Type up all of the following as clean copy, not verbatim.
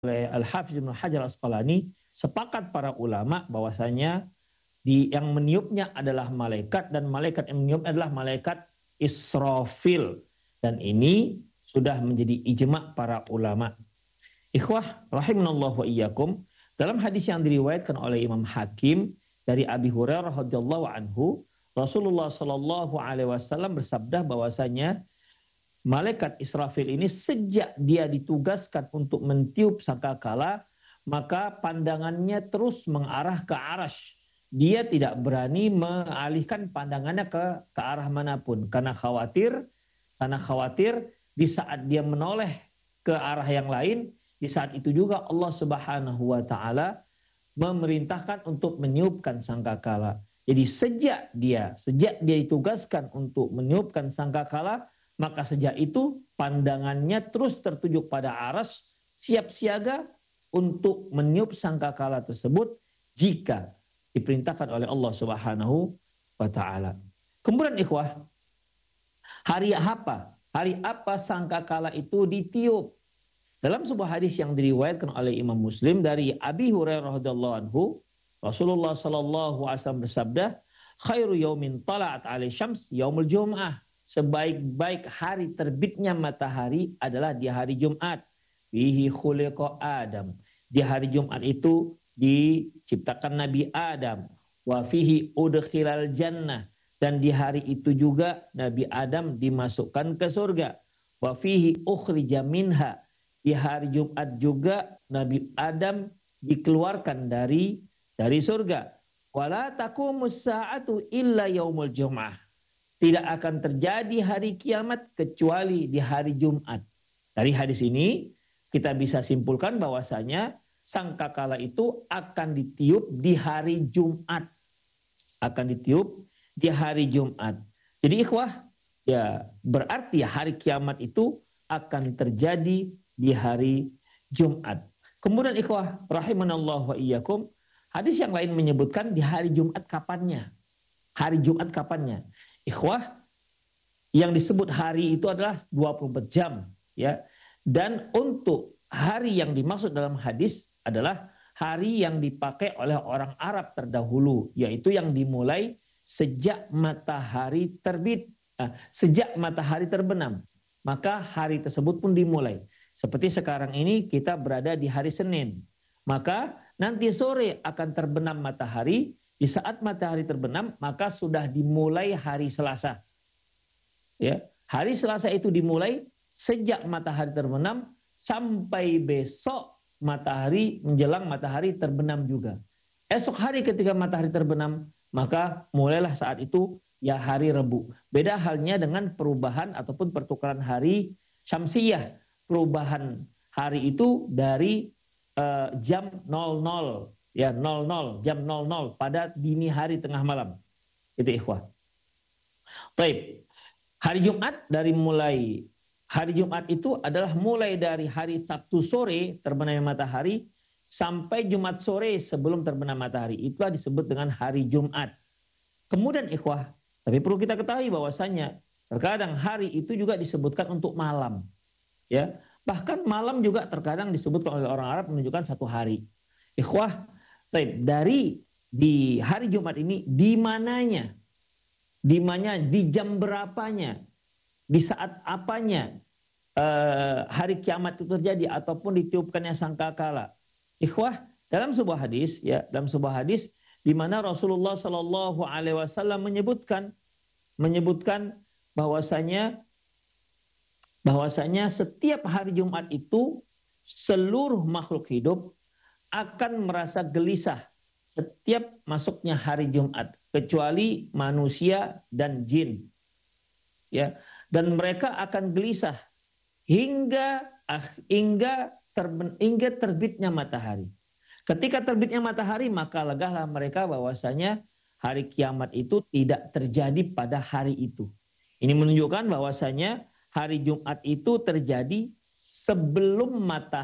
oleh Al-Hafidz Ibnu Hajar Al-Asqalani, sepakat para ulama bahwasanya yang meniupnya adalah malaikat, dan malaikat yang meniup adalah malaikat Israfil, dan ini sudah menjadi ijma' para ulama. Ikhwah rahimanallahu wa iyyakum, dalam hadis yang diriwayatkan oleh Imam Hakim dari Abi Hurairah radhiyallahu anhu, Rasulullah sallallahu alaihi wasallam bersabda bahwasanya malaikat Israfil ini sejak dia ditugaskan untuk mentiup sangkakala, maka pandangannya terus mengarah ke arasy. Dia tidak berani mengalihkan pandangannya ke arah manapun karena khawatir di saat dia menoleh ke arah yang lain, di saat itu juga Allah Subhanahu wa taala memerintahkan untuk meniupkan sangkakala. Jadi sejak dia ditugaskan untuk meniupkan sangkakala, maka sejak itu pandangannya terus tertuju pada arasy, siap siaga untuk meniup sangkakala tersebut jika diperintahkan oleh Allah Subhanahu wa taala. Kemudian ikhwah, hari apa sangkakala itu ditiup? Dalam sebuah hadis yang diriwayatkan oleh Imam Muslim dari Abi Hurairah radhiyallahu anhu, Rasulullah sallallahu alaihi wasallam bersabda, "Khairu yaumin tala'at 'alaihi syams yaumul jum'ah." Sebaik-baik hari terbitnya matahari adalah di hari Jumat. Fihi khuliqa Adam. Di hari Jumat itu diciptakan Nabi Adam. Wa fihi udkhilal jannah. Dan di hari itu juga Nabi Adam dimasukkan ke surga. Wa fihi ukhrija minha. Di hari Jumat juga Nabi Adam dikeluarkan dari surga. Wala taqumus sa'atu illa yaumul jum'ah. Tidak akan terjadi hari kiamat kecuali di hari Jumat. Dari hadis ini kita bisa simpulkan bahwasanya sangkakala itu akan ditiup di hari Jumat. Akan ditiup di hari Jumat. Jadi ikhwah, ya berarti hari kiamat itu akan terjadi di hari Jumat. Kemudian ikhwah rahimanallahu wa iyyakum, hadis yang lain menyebutkan di hari Jumat kapannya. Hari Jumat kapannya? Ikhwah, yang disebut hari itu adalah 24 jam, ya. Dan untuk hari yang dimaksud dalam hadis adalah hari yang dipakai oleh orang Arab terdahulu, yaitu yang dimulai sejak matahari terbit, sejak matahari terbenam. Maka hari tersebut pun dimulai. Seperti sekarang ini kita berada di hari Senin. Maka nanti sore akan terbenam matahari. Di saat matahari terbenam, maka sudah dimulai hari Selasa. Ya, hari Selasa itu dimulai sejak matahari terbenam sampai besok menjelang matahari terbenam juga. Esok hari ketika matahari terbenam, maka mulailah saat itu ya hari Rebu. Beda halnya dengan perubahan ataupun pertukaran hari Syamsiyah. Perubahan hari itu dari jam 00 ya 00 jam 00 pada dini hari tengah malam. Itu ikhwah. Baik. Hari Jumat itu adalah mulai dari hari Sabtu sore terbenamnya matahari sampai Jumat sore sebelum terbenam matahari. Itulah disebut dengan hari Jumat. Kemudian ikhwah, tapi perlu kita ketahui bahwasanya terkadang hari itu juga disebutkan untuk malam. Ya, bahkan malam juga terkadang disebutkan oleh orang Arab menunjukkan satu hari. Ikhwah, di hari Jumat ini di mananya, di jam berapanya, di saat apanya hari kiamat itu terjadi ataupun ditiupkannya sangkakala. Ikhwah, dalam sebuah hadis di mana Rasulullah Shallallahu Alaihi Wasallam menyebutkan bahwasanya setiap hari Jumat itu seluruh makhluk hidup akan merasa gelisah setiap masuknya hari Jumat, kecuali manusia dan jin. Ya, dan mereka akan gelisah hingga terbitnya matahari. Ketika terbitnya matahari, maka legahlah mereka bahwasanya hari kiamat itu tidak terjadi pada hari itu. Ini menunjukkan bahwasanya hari Jumat itu terjadi sebelum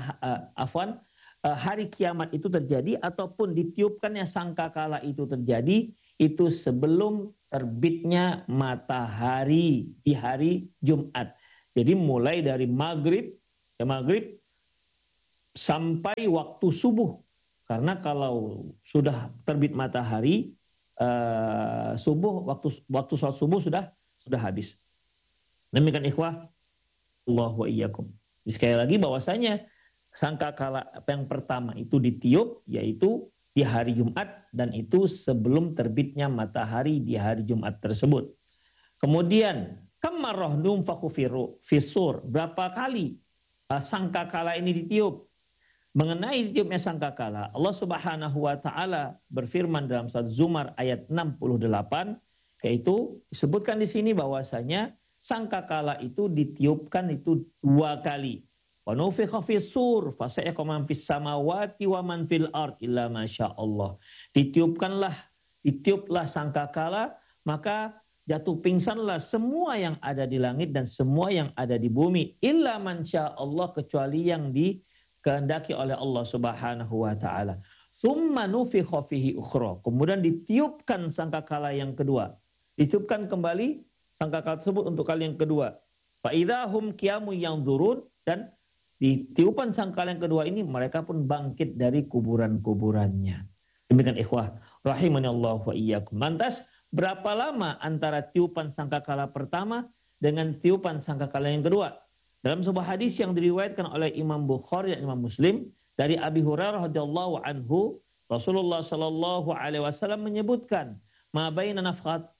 hari kiamat itu terjadi ataupun ditiupkannya sangkakala itu terjadi, itu sebelum terbitnya matahari di hari Jumat. Jadi mulai dari maghrib sampai waktu subuh. Karena kalau sudah terbit matahari, subuh waktu sholat subuh sudah habis. Demikian ikhwah, Allahu wa iyyakum. Sekali lagi bahwasanya sangkakala yang pertama itu ditiup yaitu di hari Jumat, dan itu sebelum terbitnya matahari di hari Jumat tersebut. Kemudian kamarroh numfaku fisur, berapa kali sangkakala ini ditiup? Mengenai ditiupnya sangkakala, Allah Subhanahu wa taala berfirman dalam surat Zumar ayat 68, yaitu disebutkan di sini bahwasanya sangkakala itu ditiupkan itu 2 kali. Wa nufikha fis-sur fasa'iqa man fis samawati wa man fil ard illa masyaallah. Ditiuplah sangkakala, maka jatuh pingsanlah semua yang ada di langit dan semua yang ada di bumi, illa masyaallah, kecuali yang dikehendaki oleh Allah Subhanahu wa taala. Tsumma nufikha fihi ukhra. Kemudian ditiupkan sangkakala yang kedua. Ditiupkan kembali sangkakala tersebut untuk kali yang kedua. Fa idzahum qiyamun yanzurun, dan di tiupan sangkakala yang kedua ini mereka pun bangkit dari kuburan-kuburannya. Demikian ikhwah rahimani Allah wa iyyakum. Lantas berapa lama antara tiupan sangkakala pertama dengan tiupan sangkakala yang kedua? Dalam sebuah hadis yang diriwayatkan oleh Imam Bukhari dan Imam Muslim dari Abi Hurairah radhiyallahu anhu, Rasulullah sallallahu alaihi wasallam menyebutkan, ma bainan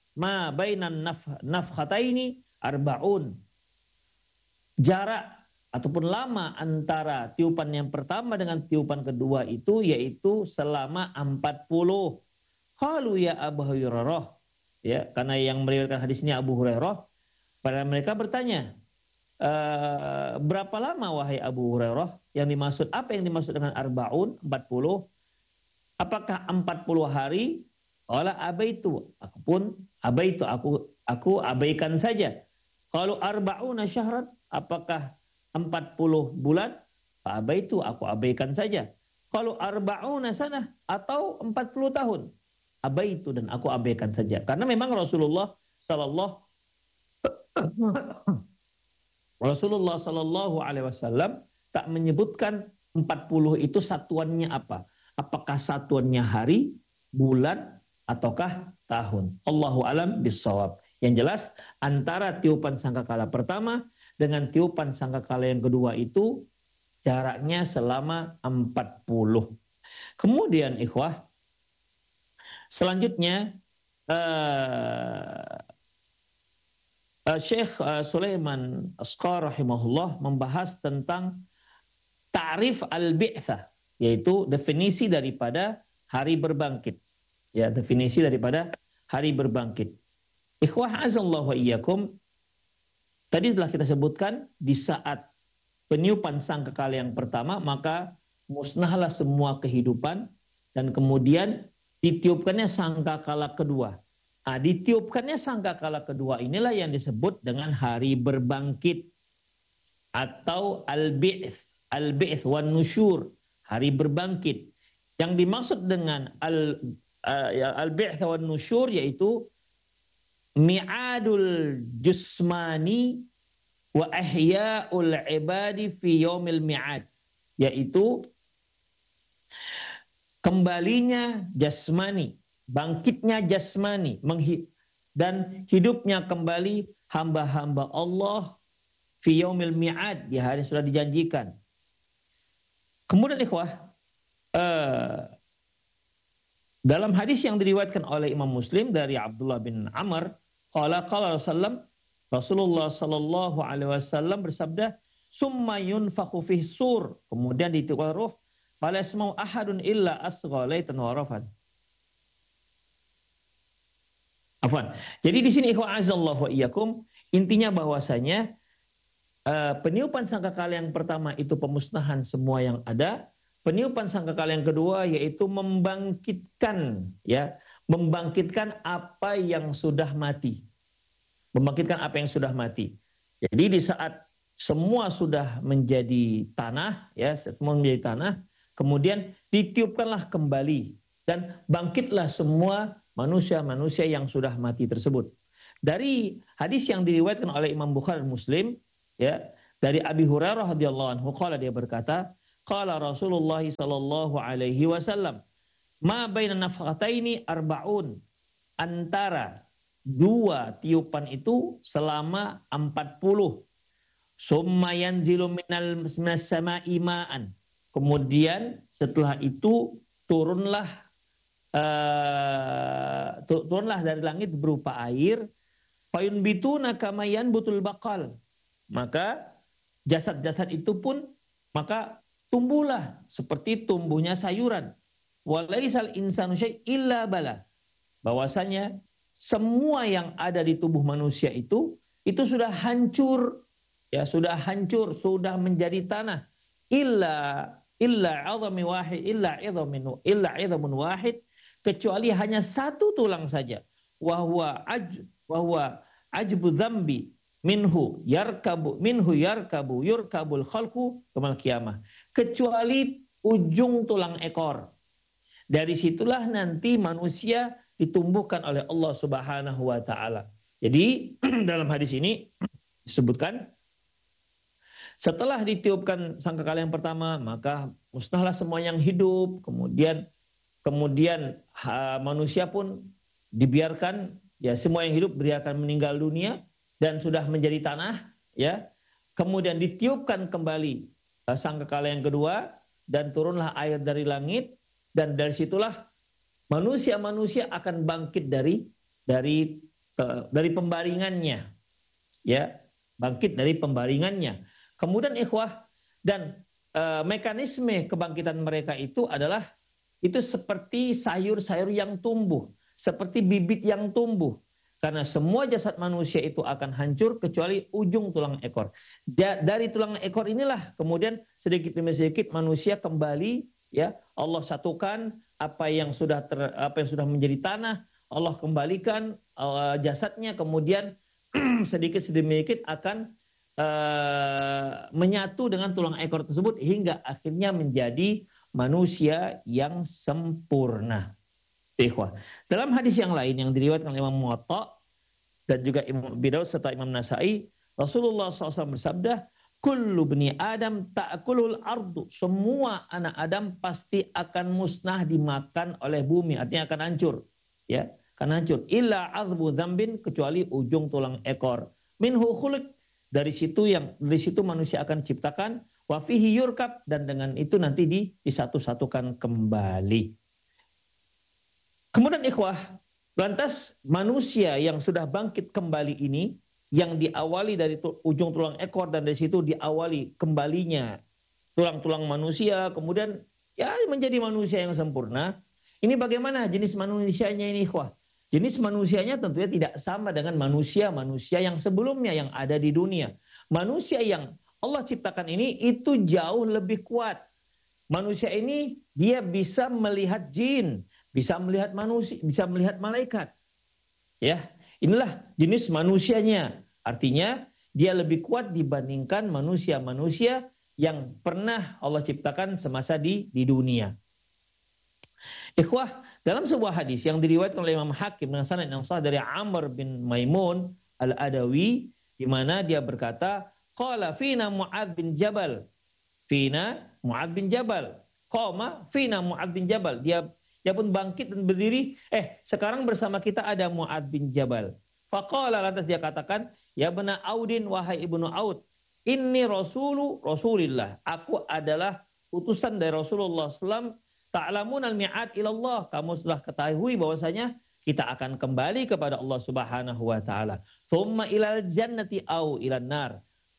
nafkhataini arba'un. Jarak ataupun lama antara tiupan yang pertama dengan tiupan kedua itu yaitu selama 40. Qalu ya Abu Hurairah, ya, karena yang meriwayatkan hadis ini Abu Hurairah, pada mereka bertanya, berapa lama wahai Abu Hurairah? Apa yang dimaksud dengan arba'un, 40? Apakah 40 hari? Qala abaitu, aku abaikan saja. Kalau arba'una syahran, apakah 40 bulan? Fa abaitu, aku abaikan saja. Kalau arba'una sanah, atau 40 tahun, abaitu, dan aku abaikan saja. Karena memang Rasulullah Sallallahu Alaihi Wasallam tak menyebutkan 40 itu satuannya apa. Apakah satuannya hari, bulan, ataukah tahun. Allahu alam bissawab. Yang jelas antara tiupan sangkakala pertama dengan tiupan sangkakala yang kedua itu jaraknya selama 40. Kemudian ikhwah, selanjutnya Syekh Sulaiman Asqar rahimahullah membahas tentang ta'rif al-bi'tsah, yaitu definisi daripada hari berbangkit. Ya, definisi daripada hari berbangkit. Ikhwah azallahu wa iyyakum, tadi telah kita sebutkan di saat peniupan sangkakala yang pertama maka musnahlah semua kehidupan, dan kemudian ditiupkannya sangkakala kedua. Nah, ditiupkannya sangkakala kedua inilah yang disebut dengan hari berbangkit atau al-bi'ts wan nusyur, hari berbangkit. Yang dimaksud dengan al-bi'ts wan nusyur yaitu mi'adul jusmani wa ahya'ul ibadi fi yaumil mi'ad, yaitu kembalinya jasmani, bangkitnya jasmani, dan hidupnya kembali hamba-hamba Allah fi yaumil mi'ad, di hari sudah dijanjikan. Kemudian ikhwah, dalam hadis yang diriwayatkan oleh Imam Muslim dari Abdullah bin Amr, qala Rasulullah sallallahu alaihi wasallam bersabda, summa yunfakhu fi sur, kemudian ditiupkan ruh, fala yasma'u ahadun illa asgha laitan wa rafan. Afwan. Jadi di sini ikhwan azallahu wa iyyakum, intinya bahwasanya peniupan sangkakala yang pertama itu pemusnahan semua yang ada. Peniupan sangkakala yang kedua yaitu membangkitkan apa yang sudah mati. Membangkitkan apa yang sudah mati. Jadi di saat semua sudah menjadi tanah, semua menjadi tanah, kemudian ditiupkanlah kembali dan bangkitlah semua manusia-manusia yang sudah mati tersebut. Dari hadis yang diriwayatkan oleh Imam Bukhari dan Muslim, dari Abi Hurairah radhiyallahu anhu, qala, dia berkata, qala Rasulullah sallallahu alaihi wasallam, ma baina nafkhataini arba'un, antara dua tiupan itu selama 40. Summa yanzilu minas sama'i ma'an. Kemudian setelah itu turunlah dari langit berupa air. Fayunbituna kama yanbutul baqal. Maka jasad-jasad itu pun maka tumbuhlah seperti tumbuhnya sayuran. Walaisal insanu syai' illa bala. Bahwasanya semua yang ada di tubuh manusia itu sudah hancur, ya sudah hancur, sudah menjadi tanah. Illa 'idhamin wahid, illa 'idhamun wahid, kecuali hanya satu tulang saja. Wa huwa ajbu dzambi minhu yurkabul khalqu yaumil qiyamah. Kecuali ujung tulang ekor. Dari situlah nanti manusia ditumbuhkan oleh Allah Subhanahu wa taala. Jadi dalam hadis ini disebutkan setelah ditiupkan sangkakala yang pertama, maka musnahlah semua yang hidup. Kemudian manusia pun dibiarkan, ya semua yang hidup biarkan meninggal dunia dan sudah menjadi tanah, ya. Kemudian ditiupkan kembali sangkakala yang kedua dan turunlah air dari langit, dan dari situlah manusia akan bangkit dari pembaringannya, ya, bangkit dari pembaringannya. Kemudian ikhwah, dan mekanisme kebangkitan mereka itu adalah itu seperti sayur-sayur yang tumbuh, seperti bibit yang tumbuh. Karena semua jasad manusia itu akan hancur kecuali ujung tulang ekor. Dari tulang ekor inilah kemudian sedikit demi sedikit manusia kembali, ya, Allah satukan apa yang sudah menjadi tanah, Allah kembalikan jasadnya, kemudian sedikit demi sedikit akan menyatu dengan tulang ekor tersebut hingga akhirnya menjadi manusia yang sempurna. Ikhwah. Dalam hadis yang lain yang diriwayatkan oleh Imam Muwatta dan juga Imam Abi Daud serta Imam Nasai, Rasulullah SAW bersabda, kullu bni Adam ta'kulul ardu. Semua anak Adam pasti akan musnah dimakan oleh bumi, artinya akan hancur, ya, akan hancur. Illa azbu dzambin, kecuali ujung tulang ekor. Minhu khuliq, dari situ manusia akan diciptakan. Wa fihi yurkab, dan dengan itu nanti disatu-satukan kembali. Kemudian ikhwah, lantas manusia yang sudah bangkit kembali ini, yang diawali dari ujung tulang ekor dan dari situ diawali kembalinya tulang-tulang manusia, kemudian ya menjadi manusia yang sempurna. Ini bagaimana jenis manusianya ini ikhwah? Jenis manusianya tentunya tidak sama dengan manusia-manusia yang sebelumnya yang ada di dunia. Manusia yang Allah ciptakan ini itu jauh lebih kuat. Manusia ini dia bisa melihat jin, bisa melihat manusia, bisa melihat malaikat. Ya, inilah jenis manusianya. Artinya dia lebih kuat dibandingkan manusia-manusia yang pernah Allah ciptakan semasa di dunia. Ikhwah, dalam sebuah hadis yang diriwayatkan oleh Imam Hakim dengan sanad yang sahih dari Amr bin Maimun Al-Adawi, di mana dia berkata, qala fina Mu'adz bin Jabal. Fina Mu'adz bin Jabal. Qama fina Mu'adz bin Jabal. Dia pun bangkit dan berdiri. Sekarang bersama kita ada Mu'adz bin Jabal. Faqala, lantas dia katakan, ya bena Audin, wahai ibnu Aud, inni rasulillah. Aku adalah utusan dari Rasulullah SAW. Ta'lamun al-mi'ad ilallah. Kamu sudah ketahui bahwasanya kita akan kembali kepada Allah Subhanahu wa taala. Tsumma ilal jannati au ilan nar.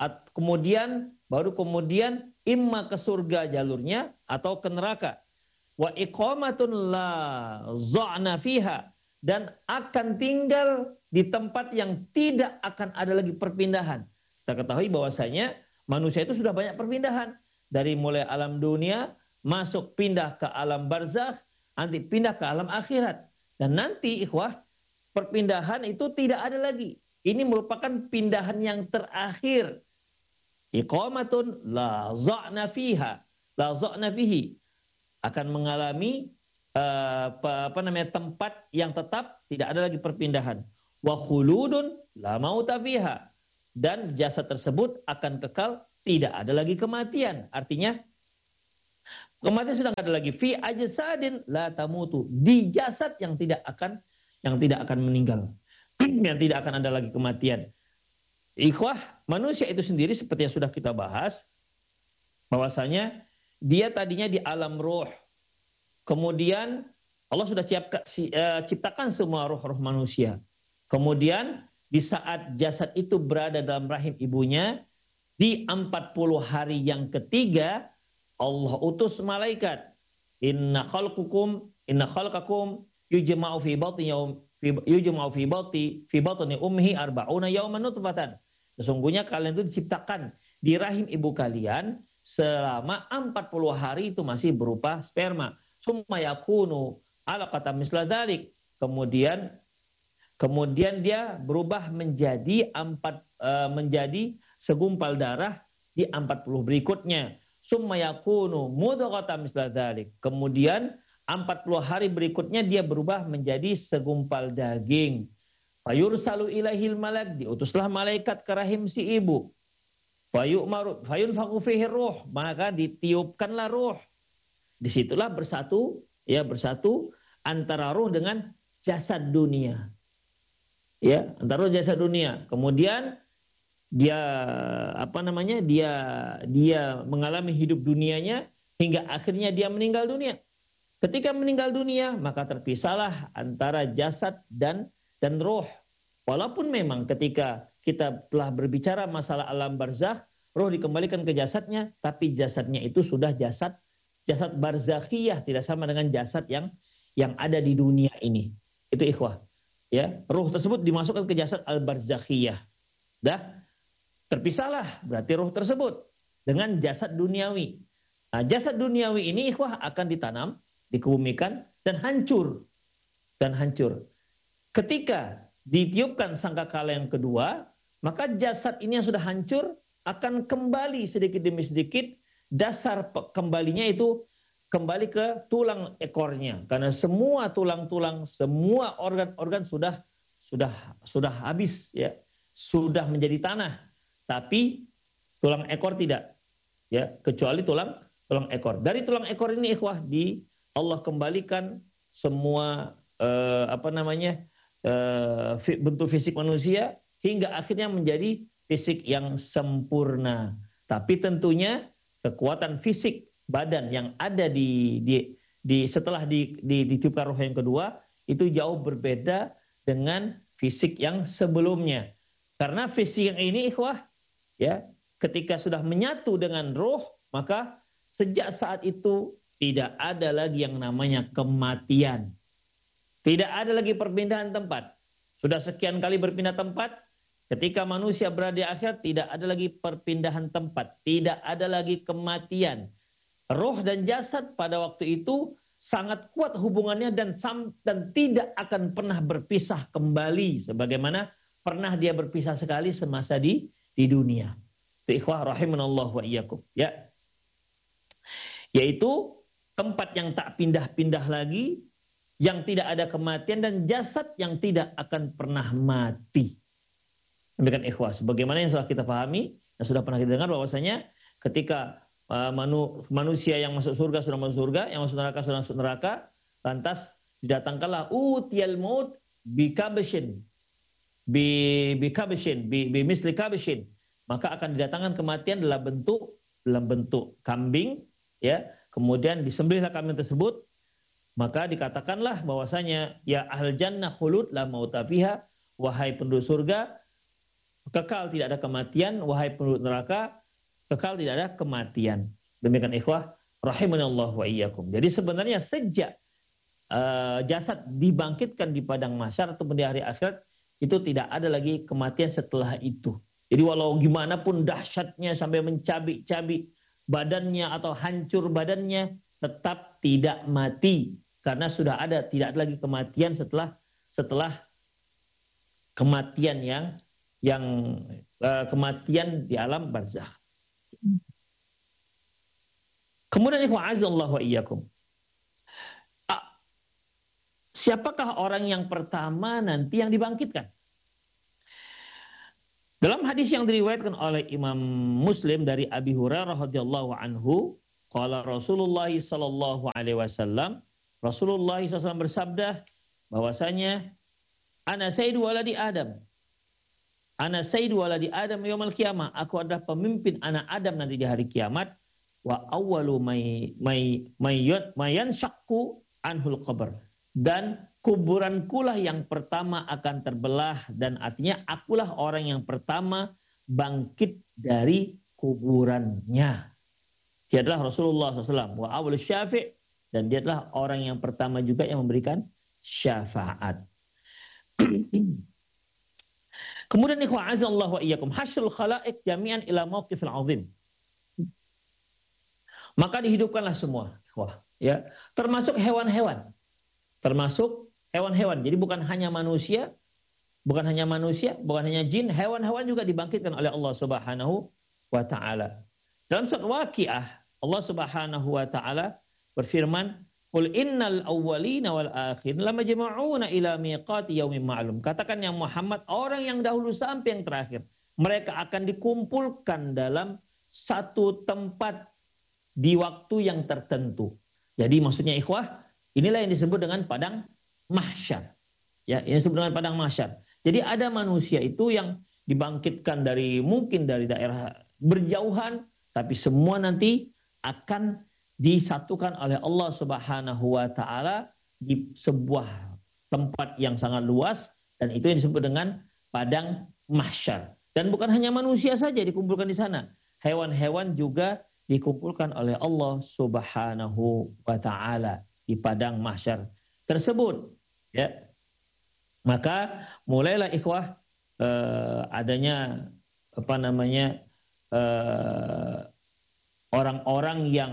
Baru kemudian imma ke surga jalurnya atau ke neraka. Wa iqamatun la za'na fiha, dan akan tinggal di tempat yang tidak akan ada lagi perpindahan. Kita ketahui bahwasanya manusia itu sudah banyak perpindahan, dari mulai alam dunia masuk pindah ke alam barzakh, nanti pindah ke alam akhirat, dan nanti ikhwah perpindahan itu tidak ada lagi. Ini merupakan pindahan yang terakhir. Iqamatun la za'na fihi, akan mengalami tempat yang tetap, tidak ada lagi perpindahan. Wa khuludun la mauta fiha, dan jasad tersebut akan kekal, tidak ada lagi kematian. Artinya Kematian sudah nggak ada lagi. Fi ajsadin la tamutu. Di jasad yang tidak akan meninggal. Yang tidak akan ada lagi kematian. Ikhwah, manusia itu sendiri seperti yang sudah kita bahas, bahwasanya dia tadinya di alam ruh. Kemudian Allah sudah ciptakan semua ruh-ruh manusia. Kemudian di saat jasad itu berada dalam rahim ibunya, di 40 hari yang ketiga, Allah utus malaikat. Inna khalqakum yujma'u fi batni ummihi arba'una yawman nutfatan. Sesungguhnya kalian itu diciptakan di rahim ibu kalian selama 40 hari itu masih berupa sperma. Summa yakunu alaqatan misla dzalik. Kemudian dia berubah menjadi segumpal darah di 40 berikutnya. Summa yakunu mudghatan misla dzalik. Kemudian 40 hari berikutnya dia berubah menjadi segumpal daging. Fayursalu ilaihil malak, diutuslah malaikat ke rahim si ibu. Fayunfaqu fihi ruh, maka ditiupkanlah ruh. Disitulah bersatu antara ruh dengan jasad dunia. Ya, antara ruh jasad dunia. Kemudian dia dia mengalami hidup dunianya hingga akhirnya dia meninggal dunia. Ketika meninggal dunia, maka terpisahlah antara jasad dan roh. Walaupun memang ketika kita telah berbicara masalah alam barzakh, roh dikembalikan ke jasadnya, tapi jasadnya itu sudah jasad barzakhiyah, tidak sama dengan jasad yang ada di dunia ini. Itu ikhwah. Ya, ruh tersebut dimasukkan ke jasad al-barzakhiyah. Dah terpisahlah berarti ruh tersebut dengan jasad duniawi. Nah, jasad duniawi ini ikhwah akan ditanam, dikebumikan dan hancur. Ketika ditiupkan sangkakala yang kedua, maka jasad ini yang sudah hancur akan kembali sedikit demi sedikit. Dasar kembalinya itu kembali ke tulang ekornya, karena semua tulang-tulang, semua organ-organ sudah habis, ya, sudah menjadi tanah, tapi tulang ekor tidak, ya, kecuali tulang ekor. Dari tulang ekor ini ikhwah Allah kembalikan semua bentuk fisik manusia hingga akhirnya menjadi fisik yang sempurna. Tapi tentunya kekuatan fisik badan yang ada setelah ditiupkan roh yang kedua itu jauh berbeda dengan fisik yang sebelumnya. Karena fisik yang ini ikhwah, ya, ketika sudah menyatu dengan roh, maka sejak saat itu tidak ada lagi yang namanya kematian. Tidak ada lagi perpindahan tempat. Sudah sekian kali berpindah tempat. Ketika manusia berada di akhirat, tidak ada lagi perpindahan tempat, tidak ada lagi kematian. Roh dan jasad pada waktu itu sangat kuat hubungannya dan tidak akan pernah berpisah kembali sebagaimana pernah dia berpisah sekali semasa di dunia. Itu ikhwah rahimanallah wa iyyakum, ya. Yaitu tempat yang tak pindah-pindah lagi, yang tidak ada kematian dan jasad yang tidak akan pernah mati. Demikian ikhwah, sebagaimana yang sudah kita pahami, yang sudah pernah kita dengar bahwasanya ketika manusia yang masuk surga sudah masuk surga, yang masuk neraka sudah masuk neraka, lantas didatangkanlah utiyal maut bi misli kabshin, maka akan didatangkan kematian dalam bentuk kambing, ya. Kemudian disembelihlah kambing tersebut, maka dikatakanlah bahwasanya ya ahl jannah khulud la mauta fiha, wahai penduduk surga kekal tidak ada kematian, wahai penduduk neraka kekal tidak ada kematian. Demikian ikhwah rahimanallah wa iyyakum. Jadi sebenarnya sejak jasad dibangkitkan di padang mahsyar atau di hari akhirat, itu tidak ada lagi kematian setelah itu. Jadi walau gimana pun dahsyatnya sampai mencabik-cabik badannya atau hancur badannya, tetap tidak mati karena sudah tidak ada lagi kematian setelah kematian yang kematian di alam barzakh. Kemudian ikhwan azallahu wa iyyakum, siapakah orang yang pertama nanti yang dibangkitkan? Dalam hadis yang diriwayatkan oleh Imam Muslim dari Abi Hurairah radhiyallahu anhu, Qala Rasulullah sallallahu alaihi wasallam, Rasulullah SAW bersabda bahwasanya ana sayyidu waladi Adam. Ana sayyidu waladi Adam yaumil qiyamah. Aku adalah pemimpin anak Adam nanti di hari kiamat. Wa awwalu mayan syakku anhul qabr. Dan kuburankulah yang pertama akan terbelah, dan artinya akulah orang yang pertama bangkit dari kuburannya. Dia adalah Rasulullah SAW. Wa awal syafi', dan dia adalah orang yang pertama juga yang memberikan syafaat. Kemudian ikhwah azallahu wa iyyakum, hasyrul khalaiq jami'an ila mauqifil azim. Maka dihidupkanlah semua, ikhwah, ya, termasuk hewan-hewan. Termasuk hewan-hewan. Jadi bukan hanya manusia, bukan hanya jin, hewan-hewan juga dibangkitkan oleh Allah Subhanahu wa taala. Dalam surat Waqiah, Allah Subhanahu wa taala berfirman, "Qul innal awwalina wal akhirin lamajma'una ila miqati yaumin ma'lum." Katakan yang Muhammad, orang yang dahulu sampai yang terakhir, mereka akan dikumpulkan dalam satu tempat di waktu yang tertentu. Jadi maksudnya ikhwah, inilah yang disebut dengan padang mahsyar. Ya, ini disebut dengan padang mahsyar. Jadi ada manusia itu yang dibangkitkan mungkin dari daerah berjauhan, tapi semua nanti akan disatukan oleh Allah Subhanahu wa taala di sebuah tempat yang sangat luas, dan itu yang disebut dengan padang mahsyar. Dan bukan hanya manusia saja dikumpulkan di sana. Hewan-hewan juga dikumpulkan oleh Allah Subhanahu wa taala di padang mahsyar tersebut, ya. Maka mulailah ikhwah adanya orang-orang yang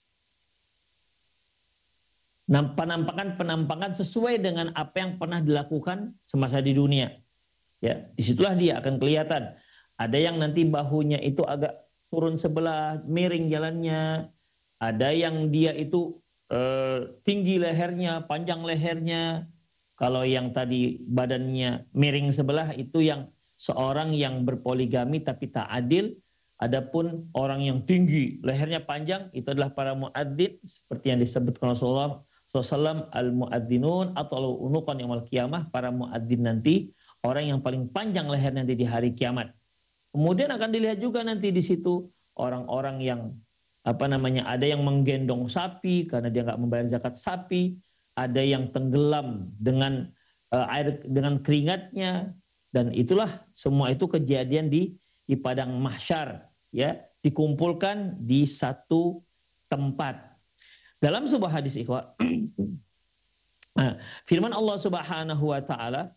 penampakan sesuai dengan apa yang pernah dilakukan semasa di dunia. Ya, disitulah dia akan kelihatan. Ada yang nanti bahunya itu agak turun sebelah, miring jalannya. Ada yang dia itu tinggi lehernya, panjang lehernya. Kalau yang tadi badannya miring sebelah, itu yang seorang yang berpoligami tapi tak adil. Adapun orang yang tinggi, lehernya panjang, itu adalah para muadzin, seperti yang disebutkan Rasulullah SAW, al-muadzzinun atau unuqan yaumil qiyamah, para muadzin nanti, orang yang paling panjang leher nanti di hari kiamat. Kemudian akan dilihat juga nanti di situ orang-orang yang ada yang menggendong sapi karena dia nggak membayar zakat sapi, ada yang tenggelam dengan air dengan keringatnya, dan itulah semua itu kejadian di padang mahsyar, ya, dikumpulkan di satu tempat. Dalam sebuah hadis ikhwah, firman Allah Subhanahu wa taala,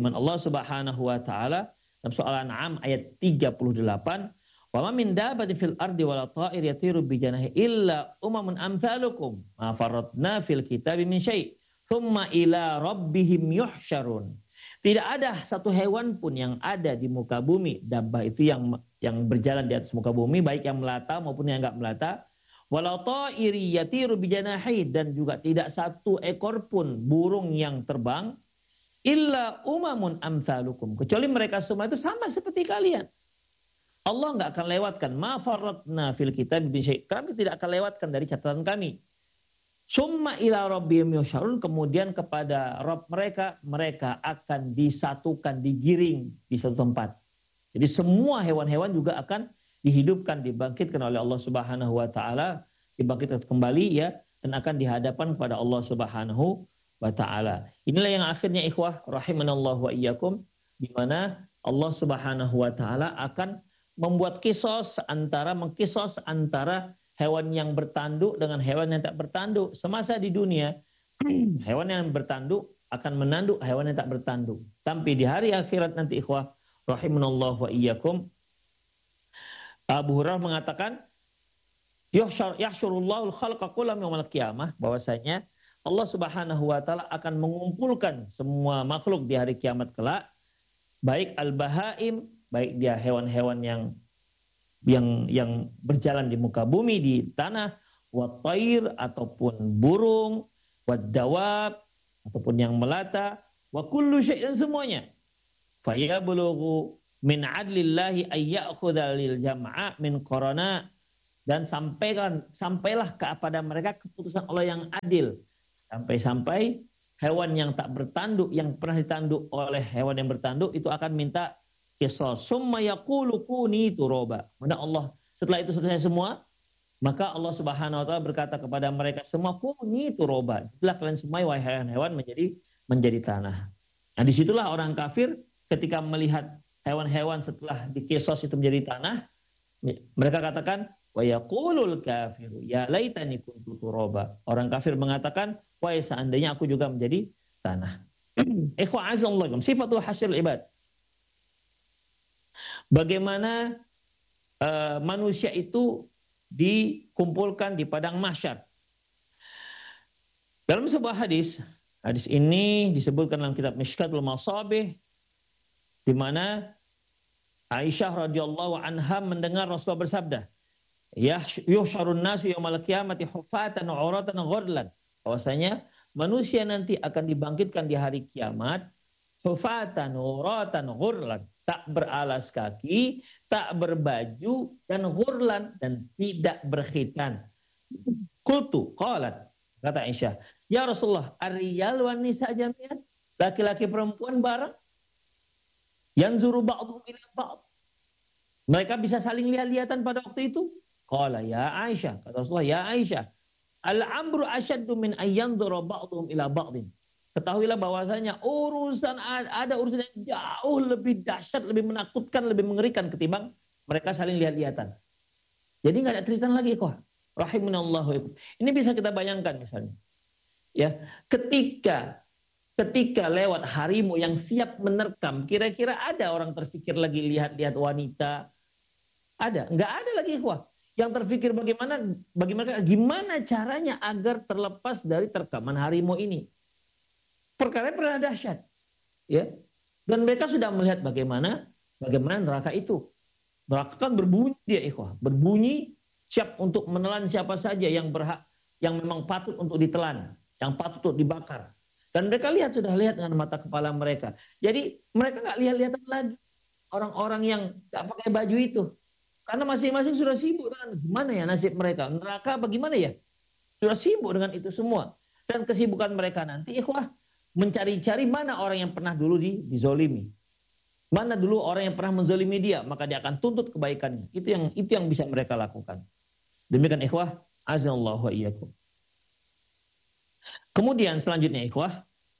dalam surah Al-An'am ayat 38, "Wa ma min dabbatin fil ardi wala ta'ir yatiru bi janahi illa umamun amsalukum ma farratna fil kitabi min syai' tsumma ila rabbihim yuhsyarun." Tidak ada satu hewan pun yang ada di muka bumi, dabbah itu yang berjalan di atas muka bumi, baik yang melata maupun yang enggak melata, wala ta'iri yatiru bi janahi, dan juga tidak satu ekor pun burung yang terbang, illa umamun amsalukum, kecuali mereka semua itu sama seperti kalian. Allah nggak akan lewatkan ma farratna fil kitab bi syai', kami tidak akan lewatkan dari catatan kami. Summa ila rabbihim yusyarun, kemudian kepada Rabb mereka akan disatukan, digiring di satu tempat. Jadi semua hewan-hewan juga akan dihidupkan, dibangkitkan oleh Allah Subhanahu wa taala, dibangkitkan kembali, ya, dan akan dihadapkan kepada Allah Subhanahu wa taala. Inilah yang akhirnya ikhwah rahimanallahu wa iyyakum, di mana Allah Subhanahu wa taala akan membuat mengkisos antara hewan yang bertanduk dengan hewan yang tak bertanduk. Semasa di dunia, hewan yang bertanduk akan menanduk hewan yang tak bertanduk. Tapi di hari akhirat nanti ikhwah rahimanallahu wa iyyakum, Abu Hurairah mengatakan, yahsyurullahul khalqa kullam yaumil qiyamah, bahwasanya Allah Subhanahu wa taala akan mengumpulkan semua makhluk di hari kiamat kelak, baik al-bahaim, baik dia hewan-hewan yang berjalan di muka bumi, di tanah, wat-thair ataupun burung, wad-dawab ataupun yang melata, wa kullu syai'in, semuanya. Fa yablughu min 'adlillahi ay ya'khudha lil jam'a min qarana dan sampailah kepada mereka keputusan Allah yang adil. Sampai-sampai hewan yang tak bertanduk, yang pernah ditanduk oleh hewan yang bertanduk, itu akan minta qisas. Summa yaqulu kuni turaba. Kemudian Allah, setelah itu selesai semua, maka Allah Subhanahu wa taala berkata kepada mereka semua, kuni turaba. Itulah kalian semua wahai hewan-hewan menjadi tanah. Nah, disitulah orang kafir ketika melihat hewan-hewan setelah dikisos itu menjadi tanah, mereka katakan, wa yaqulul kafiru ya laitani kuntu turaba. Orang kafir mengatakan, wahai seandainya aku juga menjadi tanah. Ikhwa azzallakum, sifatul hasyrul ibad. Bagaimana manusia itu dikumpulkan di padang mahsyar. Dalam sebuah hadis ini disebutkan dalam kitab Mishkatul Masabih, di mana Aisyah radhiyallahu anha mendengar Rasulullah bersabda, yuhsyarun nasu yaumal qiyamati hufatan uratan ghurlan. Bahwasanya manusia nanti akan dibangkitkan di hari kiamat hufatan uratan ghurlan, tak beralas kaki, tak berbaju, dan ghurlan, dan tidak berkhitan. Qultu qalat, kata Aisyah, ya Rasulullah, ar-rijal wan nisa jami'an, laki-laki perempuan bareng, yanzuru ba'dhum ila ba'd, mereka bisa saling lihat-lihatan pada waktu itu. Qala ya Aisyah, kata Rasulullah, ya Aisyah, al-amru asyaddu min ayyanzura ba'dhum ila ba'din. Ketahuilah bahwasanya ada urusan yang jauh lebih dahsyat, lebih menakutkan, lebih mengerikan ketimbang mereka saling lihat-lihatan. Jadi nggak ada cerita lagi kok. Rahimunallahu. Ini bisa kita bayangkan misalnya. Ya, ketika lewat harimau yang siap menerkam, kira-kira ada orang terfikir lagi lihat-lihat wanita? Ada? Nggak ada lagi ikhwah. Yang terfikir gimana caranya agar terlepas dari terkaman harimau ini. Perkara pernah dahsyat. Ya. Dan mereka sudah melihat bagaimana neraka itu. Neraka kan berbunyi dia ikhwah. Berbunyi siap untuk menelan siapa saja yang berhak, yang memang patut untuk ditelan, yang patut untuk dibakar. Dan mereka sudah lihat dengan mata kepala mereka. Jadi mereka nggak lihat-lihatan lagi orang-orang yang nggak pakai baju itu. Karena masing-masing sudah sibuk dengan gimana ya nasib mereka. Neraka bagaimana ya? Sudah sibuk dengan itu semua. Dan kesibukan mereka nanti, ikhwah, mencari-cari mana orang yang pernah dulu dizolimi. Mana dulu orang yang pernah menzolimi dia, maka dia akan tuntut kebaikannya. Itu yang bisa mereka lakukan. Demikian ikhwah, azallahu wa iyyakum. Kemudian selanjutnya ikhwah,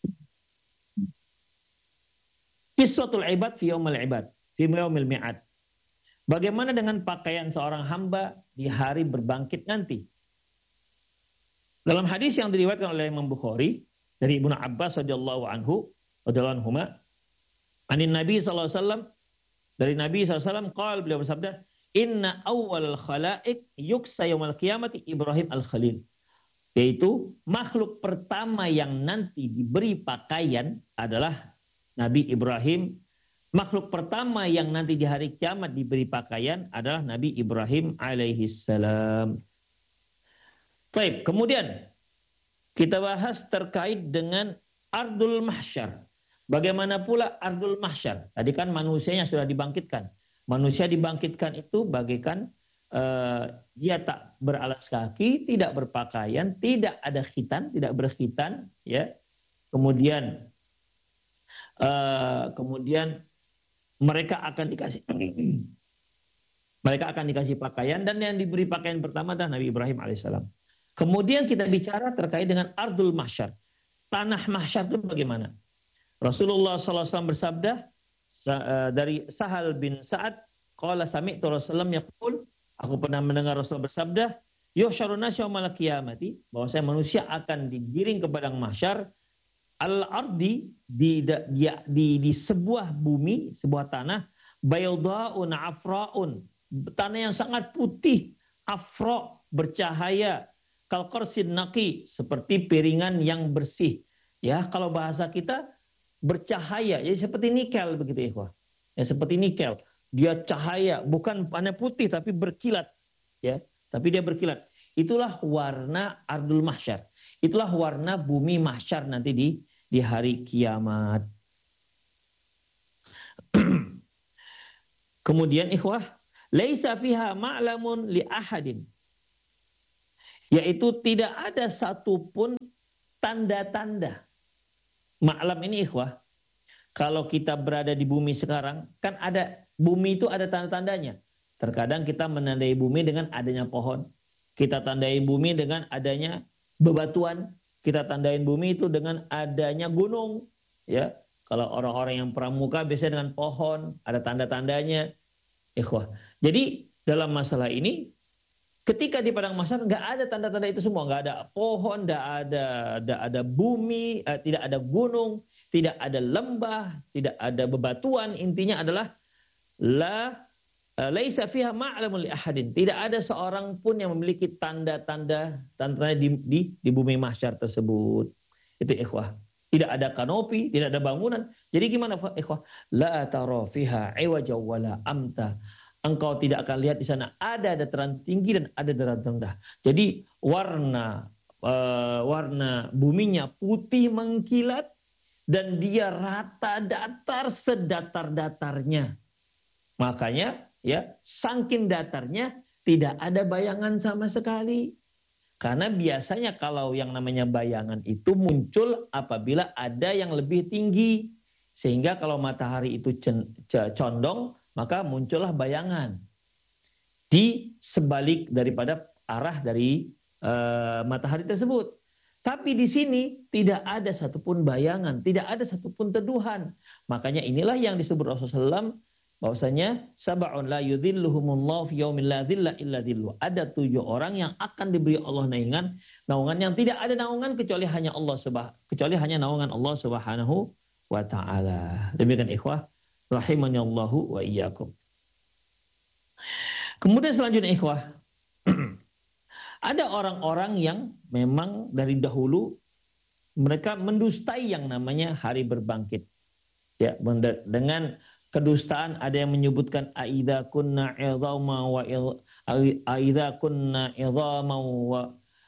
kiswatul ibad fi yaumil ibad, fi yaumil mi'ad. Bagaimana dengan pakaian seorang hamba di hari berbangkit nanti? Dalam hadis yang diriwayatkan oleh Imam Bukhari dari Ibnu Abbas radhiyallahu anhu, anin Nabi sallallahu alaihi wasallam, dari Nabi sallallahu alaihi wasallam qala, beliau bersabda, inna awwal khalaiq yuksa yaumil qiyamati Ibrahim al-Khalil. Yaitu makhluk pertama yang nanti diberi pakaian adalah Nabi Ibrahim. Makhluk pertama yang nanti di hari kiamat diberi pakaian adalah Nabi Ibrahim alaihissalam. Baik, kemudian kita bahas terkait dengan Ardul Mahsyar. Bagaimana pula Ardul Mahsyar? Tadi kan manusianya sudah dibangkitkan. Manusia dibangkitkan itu bagaikan dia tak beralas kaki, tidak berpakaian, tidak ada khitan, tidak berkhitan, ya. Kemudian mereka akan dikasih pakaian, dan yang diberi pakaian pertama adalah Nabi Ibrahim alaihissalam. Kemudian kita bicara terkait dengan Ardul Mahsyar. Tanah mahsyar itu bagaimana? Rasulullah SAW bersabda dari Sahal bin Sa'ad, qala sami'tu Rasulullah yaqul, aku pernah mendengar Rasul bersabda, yuhsyarun nas yaumal qiyamati, bahwasanya manusia akan digiring ke padang mahsyar, al-ardi, di sebuah bumi, sebuah tanah, baydaun afraun, tanah yang sangat putih, afra, bercahaya, kalqarsin naqi, seperti piringan yang bersih. Ya, kalau bahasa kita bercahaya, ya seperti nikel begitu ikhwah. Ya seperti nikel. Dia cahaya, bukan hanya putih tapi berkilat, ya. Tapi dia berkilat. Itulah warna Ardul Mahsyar. Itulah warna bumi mahsyar nanti di hari kiamat. Kemudian ikhwah, laisa fiha ma'lamun li ahadin yaitu tidak ada satupun tanda-tanda. Maklum ini ikhwah, kalau kita berada di bumi sekarang, kan ada bumi itu ada tanda-tandanya. Terkadang kita menandai bumi dengan adanya pohon. Kita tandai bumi dengan adanya bebatuan. Kita tandain bumi itu dengan adanya gunung. Ya, kalau orang-orang yang pramuka biasanya dengan pohon, ada tanda-tandanya. Ikhwah. Jadi dalam masalah ini, ketika di padang mahsyar nggak ada tanda-tanda itu semua, nggak ada pohon, nggak ada bumi, tidak ada gunung, tidak ada lembah, tidak ada bebatuan. Intinya adalah laisa fiha ma'lamun li ahadin. Tidak ada seorang pun yang memiliki tanda-tanda di bumi mahsyar tersebut. Itu ikhwah. Tidak ada kanopi, tidak ada bangunan. Jadi gimana ikhwah? La tara fiha iwaja wala amta. Engkau tidak akan lihat di sana ada dataran tinggi dan ada dataran rendah. Jadi warna buminya putih mengkilat dan dia rata datar sedatar-datarnya. Makanya ya, saking datarnya tidak ada bayangan sama sekali. Karena biasanya kalau yang namanya bayangan itu muncul apabila ada yang lebih tinggi. Sehingga kalau matahari itu condong, maka muncullah bayangan di sebalik daripada arah dari matahari tersebut. Tapi di sini tidak ada satupun bayangan, tidak ada satupun teduhan. Makanya inilah yang disebut Rasulullah SAW, bahwasanya sab'un la yudhilluhumullahu fi yaumin la dhilla illa dhillu. Ada 7 orang yang akan diberi Allah naungan yang tidak ada naungan kecuali hanya naungan Allah Subhanahu wa taala. Demikian ikhwah rahimani Allahu wa iyyakum. Kemudian selanjutnya ikhwah, ada orang-orang yang memang dari dahulu mereka mendustai yang namanya hari berbangkit. Ya, dengan kedustaan ada yang menyebutkan aidza kunna idhama wa aidza kunna idhama wa